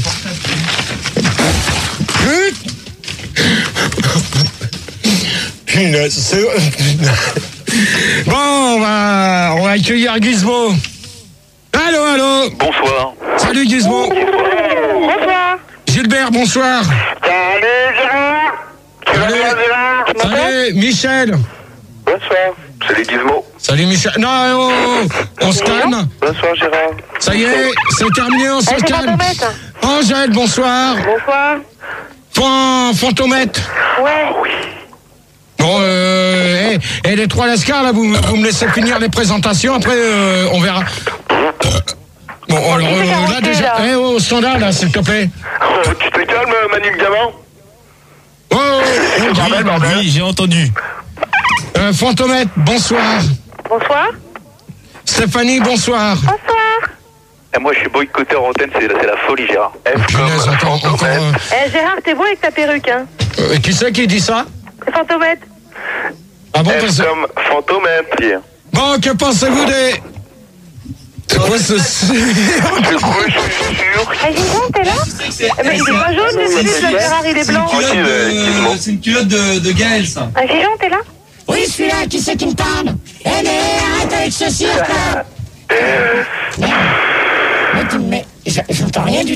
Punaise, c'est... Bon, on va, on va accueillir Gizmo. Allô, allô? Bonsoir. Salut Gizmo. Bonsoir. Gilbert, bonsoir. Salut Gérard. Salut. Salut, Michel. Bonsoir. Salut Gizmo. Salut Michel. Non, oh, oh, on se calme. Bonsoir Gérard. Ça y est, c'est terminé, on se Eh, c'est calme. Fantomette. Angèle, bonsoir. Bonsoir. Fan, Fantomette. Ouais. Bon, euh, et, et les trois lascars, là, vous, vous me laissez finir les présentations, après, euh, on verra. Bon, alors, qui c'est euh, qui a là, roté, déjà, là eh, oh, standard, là, s'il te plaît. Oh, tu te calmes Manu le gamin. Oh, oh, oh, bordel, bordel. Oui, j'ai entendu. euh, Fantomette, bonsoir. Bonsoir. Stéphanie, bonsoir. Bonsoir. Et moi je suis boycotté en antenne, c'est la, c'est la folie Gérard. F Punaise, comme encore, encore, Fantomette. euh, Eh, Gérard, t'es beau avec ta perruque, hein? euh, qui c'est qui dit ça? C'est Fantomette. Ah bon, F parce... comme Fantomette. Bon, que pensez-vous des... C'est quoi ce... Je crois que je suis sûr. Eh, Gizmo, t'es là? Eh, mais il est pas jaune, le plus, le Gérard, il est blanc. Ok, euh, Gizmo. C'est une culotte de, de Gaël, ça. Ah, Gizmo, t'es là? Oui, je suis là, qui c'est qui me parle? Eh mais arrête avec ce cirque là! Mais tu me mets... Je...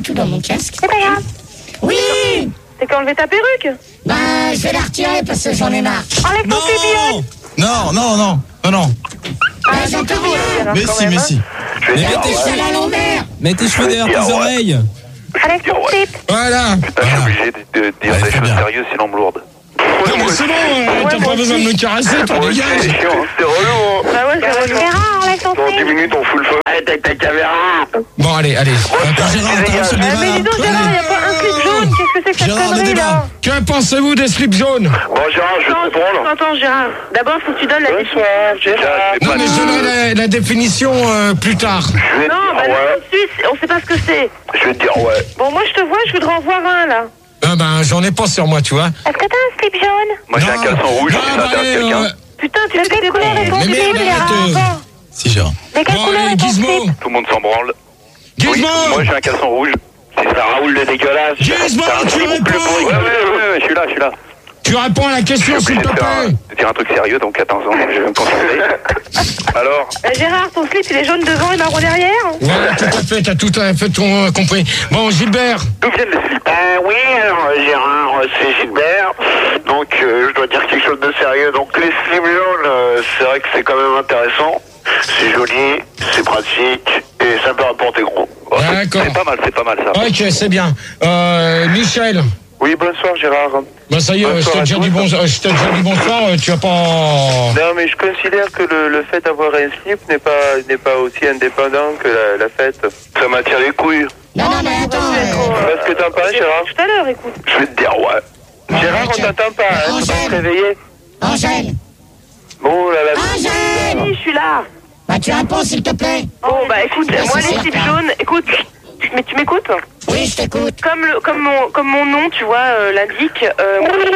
du tout dans mon casque. C'est pas grave. Oui. T'as qu'à enlever ta perruque. Bah, je vais la retirer parce que j'en ai marre. Enlève ton slip, Non, non, non, non, non. Ah, j'entends rien. Mais si, mais si. Je vais Mais dire mettez, C'est à l'envers. mets tes cheveux derrière dire, tes ouais. oreilles. Enlève ton slip. Voilà. Putain, je suis obligé de, de dire Ouais, des c'est choses bien. sérieuses, sinon on me lourde. Non, mais c'est bon, euh, t'as moi pas besoin de me caresser, toi, Moi aussi, dégage. c'est chiant, hein. C'est relou, hein. Bah ouais, c'est relou. Gérard, enlève ton Dans dix slip. minutes, on fout le feu. Arrête avec ta caméra. Bon, allez, allez. Attends, Gérard, attends, ce Ah, débat mais là. dis donc, Gérard, y a pas un slip jaune. Qu'est-ce que c'est que cette Gérard, le connerie, débat. là? Que pensez-vous des slips jaunes? Bon, Gérard, je vais te Attends, prendre. attends, Gérard. D'abord, faut que tu donnes la définition. Gérard, Non, mais je donnerai la, la définition euh, plus tard. Je vais te Non, bah dire là, ouais. tout de suite, on sait pas ce que c'est. Je vais te dire ouais. Bon, moi, je te vois, je voudrais en voir un, là. Ah ben, j'en ai pas sur moi, tu vois. Est-ce que t'as un slip jaune? Moi, j'ai un Non. caleçon rouge, Non, si ça bah, intéresse allez, quelqu'un. euh, Putain, tu fais des couleurs et ton Mais slip, merde, Gérard. arrête, euh. Attends. Si, Gérard. Mais quelle Bon, couleur allez, est ton Gizmo. slip? Tout le monde s'en branle. Oui, Gizmo. moi, j'ai un caleçon rouge. Si ça Raoul le dégueulasse. Gizmo, t'as un tu slip réponds. bleu pourri. Ouais, ouais, ouais, ouais, je suis là, je suis là. Tu réponds à la Je question, suis s'il obligé te de, faire un- plaît. de dire un truc sérieux, donc attends, je vais me concentrer. Alors, Euh, Gérard, ton slip, il est jaune devant et marron derrière? Voilà, tout à fait, t'as tout à fait ton, euh, compris. Bon, Gilbert. d'où viennent les slips euh, Oui, alors euh, Gérard, euh, c'est Gilbert. Donc, euh, je dois dire quelque chose de sérieux. Donc, les slips jaunes, euh, c'est vrai que c'est quand même intéressant. C'est joli, c'est pratique et ça peut rapporter gros. Oh, c'est- D'accord. C'est pas mal, c'est pas mal ça. Ok, c'est bien. Euh, Michel. Oui, bonsoir Gérard. Bah ça y est, je t'ai déjà dit bon, je t'ai déjà dit bonsoir, euh, tu vas pas... Non, mais je considère que le, le fait d'avoir un slip n'est pas, n'est pas aussi indépendant que la, la fête. Ça m'attire les couilles. Non, non, mais attends. euh, Est-ce que t'en penses, Gérard? Tout à l'heure, écoute. Je vais te dire ouais. Gérard, on t'entend pas, hein? Faut pas se réveiller. Angèle. Bon, là, là. Angèle. Oui, je suis là. Bah, tu réponds, s'il te plaît. Bon, bah écoute, Ouais, moi, c'est les sûr, slips ça. jaunes, écoute, tu- mais tu m'écoutes? Oui, je t'écoute. Comme, le, comme, mon, comme mon nom, tu vois, euh, l'indique. Euh...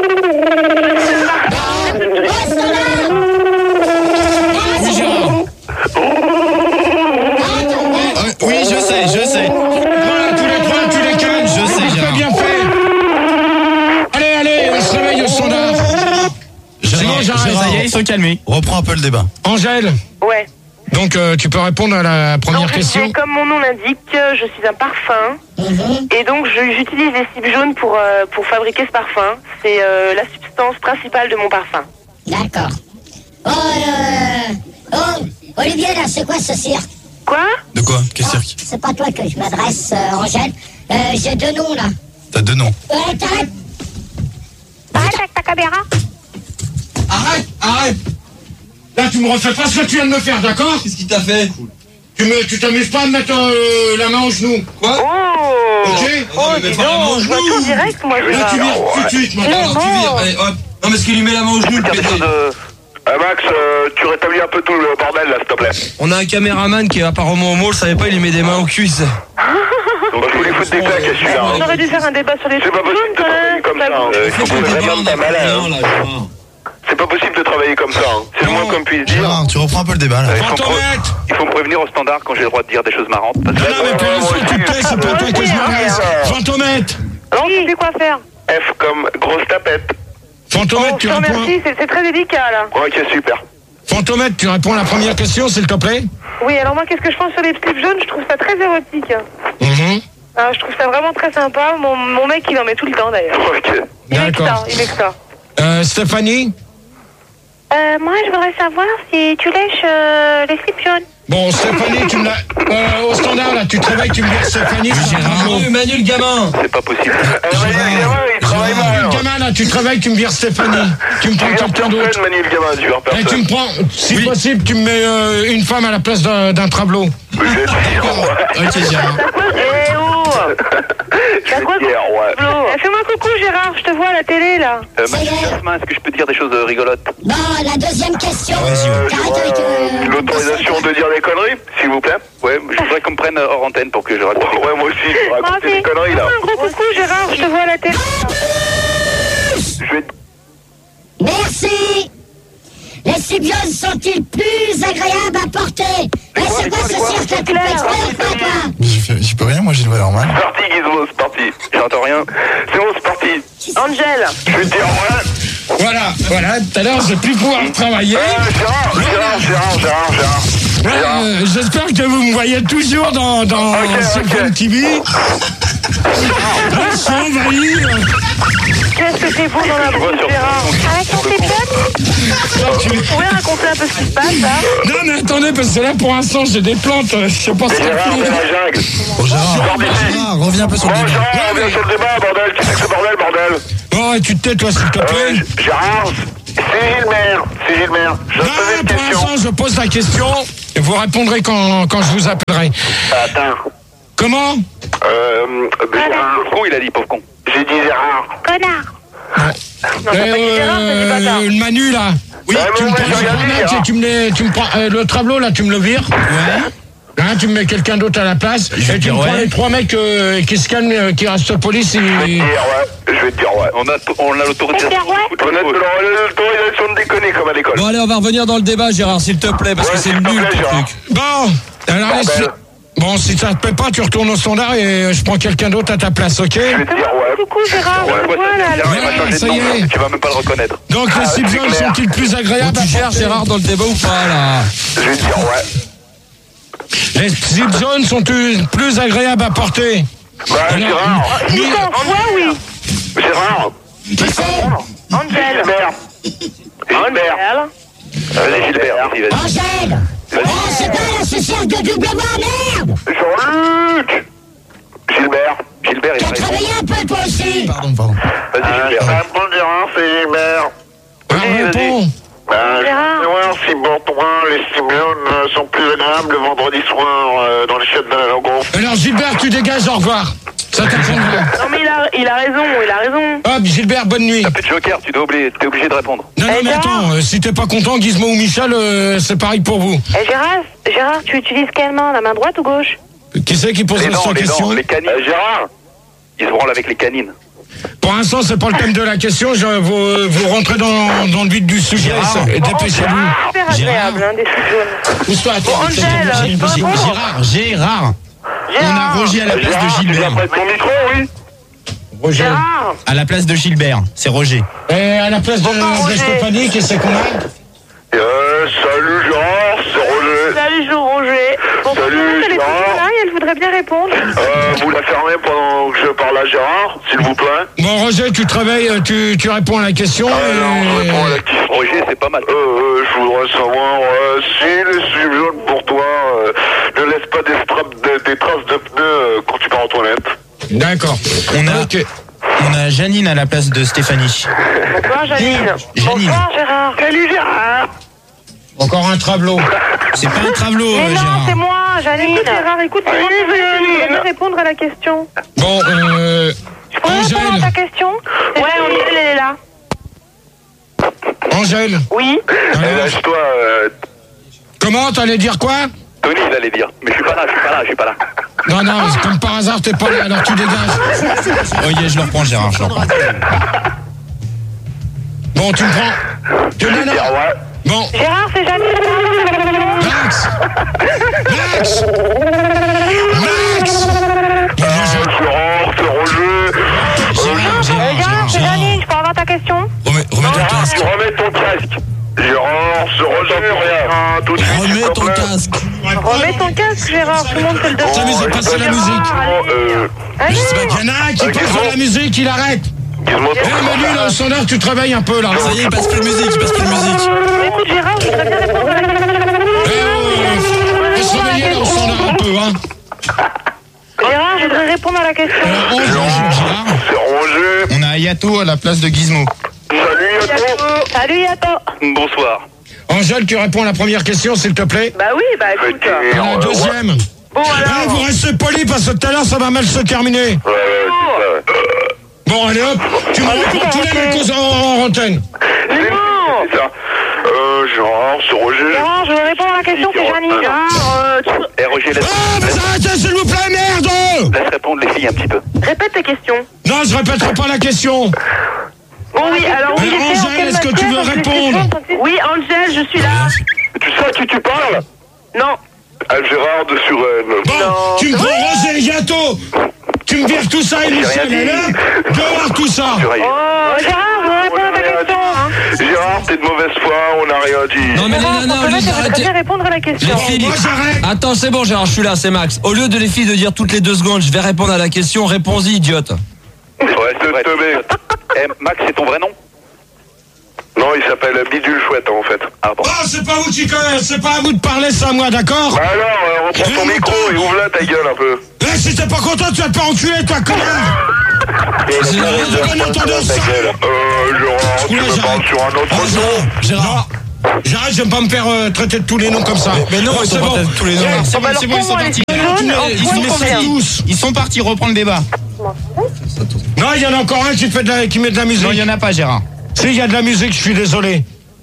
Oui, Gérard. Euh, oui, je sais, je sais. Voilà, tous les trois, tu les calmes. Je sais, C'est Gérard. bien fait. Allez, allez, on se réveille au standard. Gérard, Sinon, j'arrête. Gérard, Ça y est, ils sont calmés. reprends un peu le débat. Angèle, Ouais. donc euh, tu peux répondre à la première Donc, je question. disais, comme mon nom l'indique, je suis un parfum. Mhm. Et donc, je- j'utilise les slips jaunes pour, euh, pour fabriquer ce parfum. C'est euh, la substance principale de mon parfum. D'accord. Oh, euh... Oh, Olivier, là, c'est quoi ce cirque? Quoi? De quoi? Quel cirque? C'est pas toi que je m'adresse, euh, Angèle. Euh, j'ai deux noms, là. T'as deux noms. Euh, t'arrêtes. Arrête avec ta caméra. Arrête, arrête. Là, tu me refais pas ce que tu viens de me faire, d'accord? Qu'est-ce qu'il t'a fait? Tu me, tu t'amuses pas à me mettre euh, la main au genou. Quoi? Oh! Ok? Oh, dis donc, je vois tout direct, moi, je Là, tu vois. vires tout de suite, maintenant. Alors, tu vires, allez, hop. Non, mais ce qu'il lui met la main au genou, le Dire des pédé. choses de... Euh, Max, euh, tu rétablis un peu tout le bordel là, s'il te plaît. On a un caméraman qui est apparemment homo, je savais pas, il lui met des mains aux cuisses. Donc, je voulais foutre des claques à celui-là. On hein. aurait dû faire un débat sur les C'est slips pas possible jaunes, de quand travailler même. comme ça. hein. Euh, Il faut Fais le vraiment débat, on pas a mal. pas hein. rien, là, Gérard. C'est pas possible de travailler comme ça. hein. C'est le moins qu'on puisse dire. Gérard, tu reprends un peu le débat, là. Il faut, me Fantomètre. pre- il faut me prévenir au standard quand j'ai le droit de dire des choses marrantes. Parce que Non, mais puis, s'il te plaît, c'est pas toi que je m'adresse. Fantomètre. Alors, tu sais quoi faire? F comme grosse tapette. Fantomètre, Oh, tu je te réponds. remercie, c'est c'est très délicat, là. Ok, super. Fantomètre, tu réponds à la première question, s'il te plaît. Oui, alors moi, qu'est-ce que je pense sur les slips jaunes? Je trouve ça très érotique. Mhm. Ah, je trouve ça vraiment très sympa. Mon, mon mec, il en met tout le temps, d'ailleurs. Ok. Il met que ça, D'accord. il met que ça. Euh, Stéphanie. Euh, moi, je voudrais savoir si tu lèches euh, les slips jaunes. Bon, Stéphanie, tu me l'as. Euh, au standard, là, tu te réveilles, tu me dis Stéphanie. c'est un bravo. Oui, Manu le gamin. C'est pas possible. Euh, Gérard, Manu, le gamin, il travaille Gérard, mal. Le gamin, là, tu te réveilles, tu me vires Stéphanie. Tu me prends Tu quelqu'un verses d'autre. personne, Manu, le gamin, tu verses Et tu personne. me prends, si possible, tu me mets euh, une femme à la place d'un d'un travelot. Je vais te dire, ouais. Ok, Gérard. Eh oh! T'as quoi, Hier, ouais. Flo? Eh, fais-moi coucou, Gérard, je te vois à la télé, là. Euh, Mathieu Jasmin, est-ce que je peux dire des choses euh, rigolotes? Bon, la deuxième question. Euh, T'arrêtes j'aurais, avec... euh, euh, L'autorisation de dire des conneries, s'il vous plaît. Ouais, je voudrais qu'on me prenne hors antenne pour que je raconte. Ouais, moi aussi, je vais raconter des conneries là. Un gros coucou, Gérard, je te vois à la télé. Je vais... Merci. Les slips jaunes sont-ils plus agréables à porter? Eh, c'est quoi ce cirque là? Tu peux exprès ou pas, toi? J'y fais- j'y peux rien, moi j'ai une voix normale. C'est parti, Gizmo, c'est parti. J'entends rien. C'est bon, c'est parti. Angèle. Je vais te dire, ouais. Voilà, voilà, tout à l'heure, j'ai pu pouvoir travailler. Euh, Gérard, Gérard, Gérard, Gérard, Gérard. Ouais, euh, J'espère que vous me voyez toujours dans, dans Ok, sur ok. Fun T V. Ah, je suis envahi. Qu'est-ce que c'est beau dans la bouche, Gérard? Avec ton pépiote? Vous pouvez raconter un peu ce qui se passe, là? Non, mais attendez, parce que là, pour l'instant, j'ai des plantes. Je sais pas ce que Gérard, c'est la jungle. Bon, Gérard, Gérard, reviens un peu sur le Bon, débat. Gérard, reviens sur le débat, bordel. Qu'est-ce que c'est bordel, bordel? Bon, et tu te tais, toi, s'il te plaît. Euh, Gérard, c'est Gilbert. C'est Gilbert. Je te pose Non, une pour question. l'instant, je pose la question et vous répondrez quand, quand je vous appellerai. Attends. Comment? Euh, Gérard. Pauvre con, il a dit pauvre con. J'ai dit Gérard. Connard. Non, euh, Gérard, euh, le Manu, là. Oui, tu me prends le mec et tu me, les- tu me prends euh, le tableau, là, tu me le vires. Ouais. Hein, tu me mets quelqu'un d'autre à la place. Je vais et tu dire me prends ouais. les trois mecs euh, qui se calment, euh, qui restent police. Et... Je vais te dire ouais. Je vais te dire ouais. On a, on a l'autorisation. Je vais te dire ouais. On a l'autorisation de déconner comme à l'école. Bon, allez, on va revenir dans le débat, Gérard, s'il te plaît, parce Ouais, que c'est s'il te nul plaît, ton Gérard. truc. Bon, alors Bordel. laisse- Bon, si ça te plaît pas, tu retournes au standard et euh, je prends quelqu'un d'autre à ta place, ok? Je vais te dire ouais. Coucou, Gérard. Ouais, On ouais, voit, ça, là. c'est bien, il va Ouais, changer de ça nom, y est. là. Tu vas même pas le reconnaître. Donc Ah, les c'est cibioles clair. sont-ils plus agréables Bon, à tu gères, porter? Gérard, dans le débat ou pas, là? Je vais te dire ouais. Les zips jaunes sont-ils plus agréables à porter? Bah, Gérard. Il s'en voit, oui. Gérard. Qui c'est? Angèle. Gilbert. Gilbert. Vas-y, Gilbert. Vas-y, vas-y. Angèle! Oh, c'est pas là, ce cirque de double voix, merde! Jean-Luc. Gilbert. Gilbert, il T'as va travaillé un peu, toi aussi! Pardon, pardon. Vas-y, Gilbert. Bon, Gérard, c'est Gilbert. Ah, réponds. Ben, Gérard. je vais voir si pour toi, les stimulants sont plus agréables le vendredi soir euh, dans les chiottes de la Lagos. Alors Gilbert, tu dégages, au revoir. Ça t'apprendra. Non, mais il a, il a raison, il a raison. Hop, Gilbert, bonne nuit. T'as plus de joker, tu dois oublier, t'es obligé de répondre. Non, non, Eh, mais Gérard. attends, euh, si t'es pas content, Gizmo ou Michel, euh, c'est pareil pour vous. Eh, Gérard, Gérard, tu utilises quelle main? La main droite ou gauche? Qui c'est qui pose Les la dents, les question? dents, les canines. Euh, Gérard, ils se branlent avec les canines. Pour l'instant, c'est pas le thème de la question. Je, vous, vous rentrez dans, dans le vif du sujet. Gérard. ça- et Dépêchez-vous. Super agréable, hein, des sous jaunes. Pousse-toi, attends. Bon, Angèle, attends, tu peux attends, répondre? Gérard, Gérard. On a Gérard. Roger à la place de Gérard, tu Gilbert. vas prendre ton micro, oui. Roger. Gérard. À la place de Gilbert, c'est Roger. Et à la place de, de Roger. Stéphanie, qui c'est qu'on a? Euh, salut Gérard, c'est Roger. Salut, Jo Roger. Bon, Salut, elle est Gérard. toujours là et elle voudrait bien répondre. Euh, vous la fermez pendant que je parle à Gérard, s'il vous plaît. Bon, Roger, tu te réveilles, euh, tu, tu réponds à la question. Ah, et- non, je réponds à la question. Roger, c'est pas mal. Euh, euh, je voudrais savoir euh, si les stimulants pour toi euh, ne laissent pas des, straps de- des traces de pneus euh, quand tu pars aux toilettes. D'accord. On a, Ok. on a Janine à la place de Stéphanie. Bonsoir, Janine. Janine. Bonsoir, Gérard. Salut Gérard. Encore un tableau. C'est pas un travelot, Mais euh, non, Gérard. c'est moi, Janine. Écoute, Gérard, écoute, c'est moi qui voulais bien répondre à la question. Bon, euh, Je peux répondre à ta Angèle. question? Ouais, Angèle, elle est là. Angèle. Oui. Eh, lâche-toi, euh, Comment? T'allais dire quoi? Tony, il allait dire. Mais je suis pas là, je suis pas là, je suis pas là. Non, non, c'est comme par hasard, t'es pas là, alors tu dégages. Ok, je le reprends, Gérard, je le reprends. Bon, tu me prends. Tu non, non. Bon, Gérard, c'est Janine. Max. Max. Max. Gérard, c'est Roger. Gérard, Euh, Gérard, Gérard, c'est Gérard. Janine. Je peux avoir ta question? Remets, remets ton Gérard, casque. tu remets ton casque. Gérard, c'est Roger. Rien, tout de suite, s'il Remets te ton plaît. casque. Remets ton casque, Gérard. Tout le monde te le demande. T'as vu, c'est passé la musique. Euh, Allez. Il y en a un qui passe de la musique, il arrête. Gizmo, Eh, Manu, là, au standard, tu te réveilles un peu, là. Ça y est, il passe plus de musique, il passe plus de musique. Écoute, Gérard, je voudrais bien répondre à la question. Eh, oh, faut se réveiller, là, au standard, un peu, hein. Gérard, je voudrais répondre à la question. Alors, Angèle, Gérard. c'est Roger. On a Ayato à la place de Gizmo. Salut, Yato. Salut, Yato. Bonsoir. Angèle, tu réponds à la première question, s'il te plaît. Bah oui, bah écoute. Et la deuxième. Bon, Ah, alors. vous restez poli parce que tout à l'heure, ça va mal se terminer. Ouais, ouais, c'est ça, ouais. Bon, allez hop, tu me réponds tous les mecs en, en antenne. Mais non. C'est ça. Euh, Gérard, c'est Roger. Gérard, je veux répondre à la question, c'est Janine. Gérard, euh, tu... Eh, Roger, laisse, Ah, mais arrêtez, s'il vous plaît, merde. laisse répondre les filles un petit peu. Répète ta question. Non, je répéterai pas la question. Bon, oui, alors oui, Alors, j'étais en Angèle, quelle est-ce que tu matière, veux parce que répondre? c'est- Oui, Angèle, je suis là. Tu sais à qui tu parles? Non. À Gérard de Suresnes. Bon, tu me prends Roger, Yato. Tu me vires tout ça et Michel, rien et là, dit. dehors tout ça. Tu rien. Oh, Gérard, je veux répondre à ta question. Hein. Gérard, Gérard, t'es de mauvaise foi, on n'a rien dit. Non mais les nanas, au lieu d'arrêter... répondre à la question. Les filles... Attends, c'est bon Gérard, je suis là, c'est Max. Au lieu de les filles de dire toutes les deux secondes, je vais répondre à la question, réponds-y, idiote. Ouais, c'est teubé. Eh, Max, c'est ton vrai nom? Non, il s'appelle Bidule Chouette en fait. Ah bon. Oh, c'est pas vous qui connaissez, c'est pas à vous de parler ça, moi, d'accord? Bah alors, euh, reprends ton micro et ouvre-la ta gueule un peu. Eh, si t'es pas content, tu vas te faire enculer, toi, connard! C'est vrai, bien entendu ça! Euh, Gérard, tu me parles sur un autre nom? Gérard! J'arrête, j'aime pas me faire euh, traiter de tous les noms comme ça. Mais non, ils sont pas tous les noms. C'est bon, c'est bon, ils sont partis. Ils sont partis reprendre le débat. Non, il y en a encore un qui, fait de la, qui met de la musique. Non, il y en a pas, Gérard. Si, il y a de la musique, je suis désolé.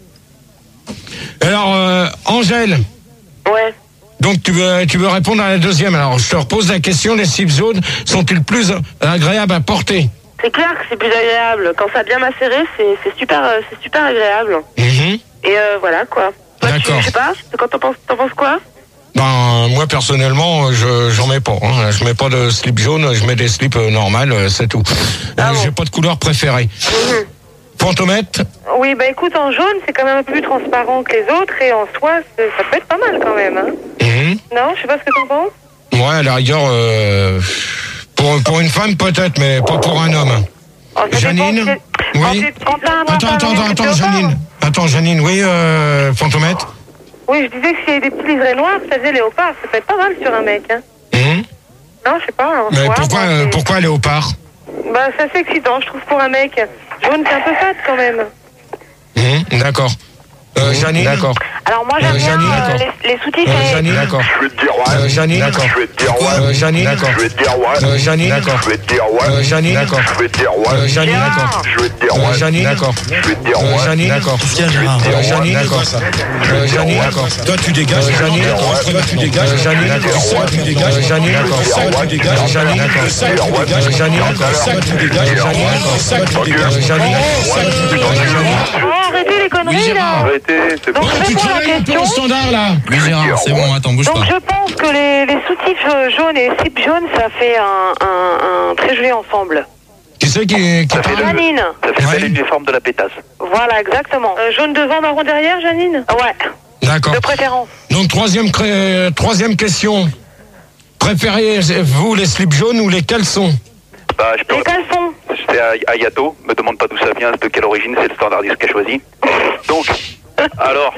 Alors, euh, Angèle. Ouais. Donc, tu veux, tu veux répondre à la deuxième. Alors, je te repose la question, les slips jaunes sont-ils plus agréables à porter? C'est clair que c'est plus agréable. Quand ça a bien macéré, c'est, c'est super, euh, c'est super agréable. Mm-hmm. Et euh, voilà, quoi. Toi, D'accord. Tu, je sais pas, quand t'en penses, t'en penses quoi? Ben, moi, personnellement, je, j'en mets pas. Hein. Je mets pas de slip jaune, je mets des slips euh, normales, c'est tout. Ah euh, bon. J'ai pas de couleur préférée. Mm-hmm. Fantomètre? Oui, bah écoute, en jaune, c'est quand même un peu plus transparent que les autres, et en soie, c'est, ça peut être pas mal quand même. Hein. Mm-hmm. Non, je sais pas ce que t'en penses. Ouais, à la rigueur, euh, pour, pour une femme peut-être, mais pas pour un homme. Oh, Janine? Oui. Quand t'as un Attends, attends, attends, attends, Janine. Attends, Janine, oui, euh, Fantomètre? Oui, je disais que s'il y avait des petits liserés noirs, ça faisait léopard, ça peut être pas mal sur un mec. Hein. Mm-hmm. Non, je sais pas. En Mais soie, pourquoi, moi, euh, c'est- pourquoi léopard? Bah, c'est assez excitant, je trouve, pour un mec. Jaune, c'est un peu fade quand même. Mmh, d'accord. Euh, Janine? D'accord. Alors moi, j'aime Euh, bien Janine, euh, d'accord. les, les soutifs Euh, et... Janine, d'accord. Je vais te dire ouais. Euh, Janine, d'accord. Je vais te dire ouais. Euh, Janine, d'accord. Je vais te dire ouais. Euh, Janine, d'accord. Je vais te dire ouais. Euh, Janine, d'accord. Je vais te dire ouais. Euh, Janine, d'accord. Je vais te dire Euh, ouais. Janine, d'accord. Je vais te dire Euh, ouais. Janine, d'accord. Je vais te dire Euh, ouais. Janine, d'accord. Euh, Janine, d'accord. Toi, tu dégages. Euh, Janine, d'accord. Après, tu dégages. Euh, Janine, d'accord. Ça, tu dégages. Euh, Janine, d'accord. Ça, tu dégages. Euh, Janine, d'accord. Ça, tu dégages. Euh, Janine, d'accord. Ça, tu dégages. Euh, Janine, d'accord. Ça, tu dégages. Euh, Janine, Ça, tu dégages. Oh, arrêtez les conneries, là. Arrêtez, c'est Donc, bon. je Tu réponds à la travailles un peu au question. standard, là. Oui, Gérard, c'est bon, attends, bouge Donc, pas. je pense que les, les soutifs euh, jaunes et les slips jaunes, ça fait un, un, un très joli ensemble. Qui c'est qui, qui parle? Janine. Ça fait Ouais. bel uniforme de la pétasse. Voilà, exactement. Euh, jaune devant, marron derrière, Janine? Ouais, D'accord. de préférence. Donc, troisième, cré- troisième question. Préférez-vous les slips jaunes ou les caleçons? Bah, je peux Les répondre. caleçons. C'était à, à Yato. Me demande pas d'où ça vient, de quelle origine, c'est le standardiste qui a choisi. Donc, alors,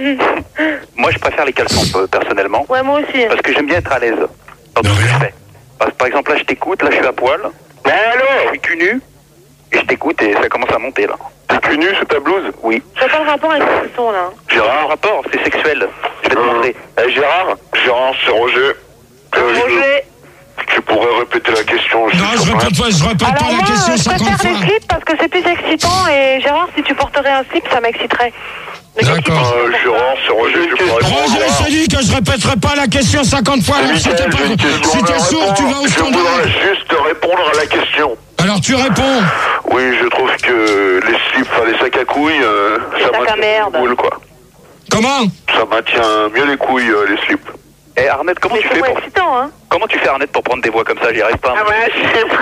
moi je préfère les caleçons, euh, personnellement. Ouais, moi aussi. Parce que j'aime bien être à l'aise dans tout ce que je fais. Parce que, par exemple, là, je t'écoute, là, je suis à poil. Mais alors, Je suis cul nu. Et je t'écoute et ça commence à monter, là. t'es cul nu sous ta blouse? Oui. Je vois pas le rapport avec ce son, là. J'ai un rapport, c'est sexuel. Je vais te montrer. Eh, Gérard? Gérard, c'est Roger. Euh, je- Roger. Tu pourrais répéter la question? Non, je répète pas, je répète pas Alors la moi, question euh, je cinquante préfère fois. les slips parce que c'est plus excitant et Gérard, si tu porterais un slip, ça m'exciterait. D'accord. Euh, Gérard, c'est Roger, tu pourrais répondre. Roger, je te dis que je répéterai pas la question cinquante fois. Alors, si t'es pas, J'ai une question si à t'es sourd, tu vas au répondre. Je standard. voudrais juste répondre à la question. Alors, tu réponds. Oui, je trouve que les slips, enfin les sacs à couilles, euh, ça sacs à maintient merde. les couilles, quoi. Comment? Ça maintient mieux les couilles, euh, les slips. Eh, Arnett, comment Mais tu c'est fais moins pour... excitant, hein. Comment tu fais, Arnett, pour prendre des voix comme ça? J'y arrive pas. Ah ouais, je sais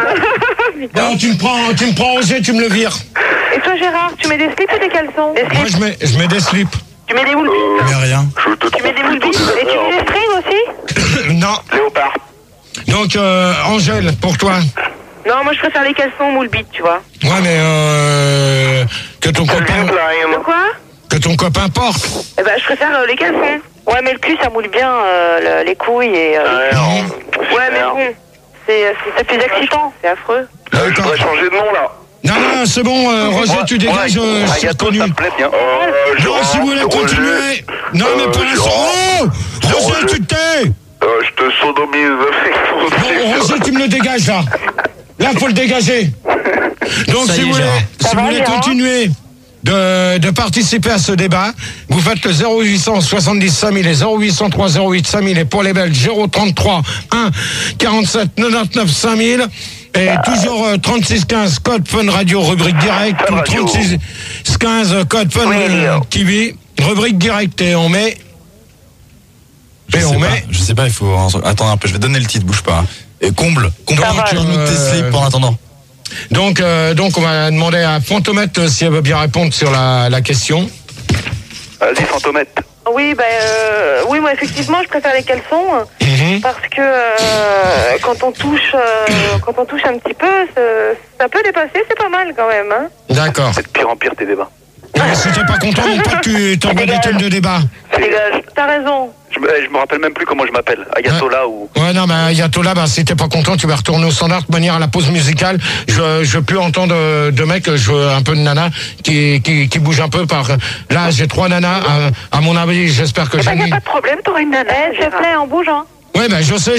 pas. Non, tu me prends, tu me prends Roger, tu me le vires. Et toi, Gérard, tu mets des slips ou des caleçons? Des Moi, slips. je mets, je mets des slips. Tu mets des moules Mais rien. Je te Tu mets des moules plutôt des Et tu affaires. mets des strings aussi? Non. Léopard. Donc, euh, Angèle, pour toi. Non, moi je préfère les caleçons moule bite, tu vois. Ouais, mais euh, que ton copain, De quoi? que ton copain porte. Eh ben, je préfère euh, les caleçons. Ouais, mais le cul, ça moule bien euh, le- les couilles et... euh, ouais, mais bon, c'est c'est- c'est plus excitant, c'est affreux. Euh, je voudrais changer de nom, là. Non, non, c'est bon, euh, Roger, Moi- tu dégages, moi, euh, à c'est Yato, reconnu. ça me plaît bien. Euh, Non, Gérard, si vous voulez c'est Roger. continuer. Non, mais Euh, pour l'instant. Gérard. Oh, Roger, tu te tais. Euh, je te sodomise avec Bon, Roger, tu me le dégages, là. Là, faut le dégager. Donc, Ça si y est, vous voulez, Gérard. si Ça vous va, voulez Gérard continuer de, de participer à ce débat, vous faites le zéro huit cent soixante-dix cinq mille et zéro huit cent trois zéro huit cinq mille et pour les Belges zéro trente-trois un quarante-sept quatre-vingt-dix-neuf cinq mille. Et toujours euh, trente-six quinze code Fun Radio rubrique direct Fun ou Radio. trente-six quinze code Fun euh, T V rubrique direct et on met Je et sais on pas, met je sais pas, il faut attendre un peu. Je vais donner le titre, bouge pas. Et comble, comble, Ça va, tu remontes tes euh, slips en attendant. Donc, euh, donc on va demander à Fantomette si elle veut bien répondre sur la, la question. Vas-y, Fantomette. Oui, ben, euh, oui, moi, effectivement, je préfère les caleçons. Mmh. Parce que euh, quand on touche euh, quand on touche un petit peu, ça, ça peut dépasser, c'est pas mal quand même. Hein. D'accord. C'est de pire en pire tes débats. Ouais, si t'es pas content, mon pote, tu t'envoies des thèmes de débat. Dégage, t'as raison. Je me, je me rappelle même plus comment je m'appelle. Ayatollah ou... Ouais, non, mais Ayatollah, bah, si t'es pas content, tu vas retourner au standard de manière à la pause musicale. Je, je veux plus entendre de, de mecs, je veux un peu de nanas qui, qui, qui bougent un peu par... Là, j'ai trois nanas, à, à mon avis, j'espère que Eh j'ai ben, y a mis... pas de problème, t'auras une nana. Eh, s'il te plaît, on bouge, hein. Ouais, ben, je sais,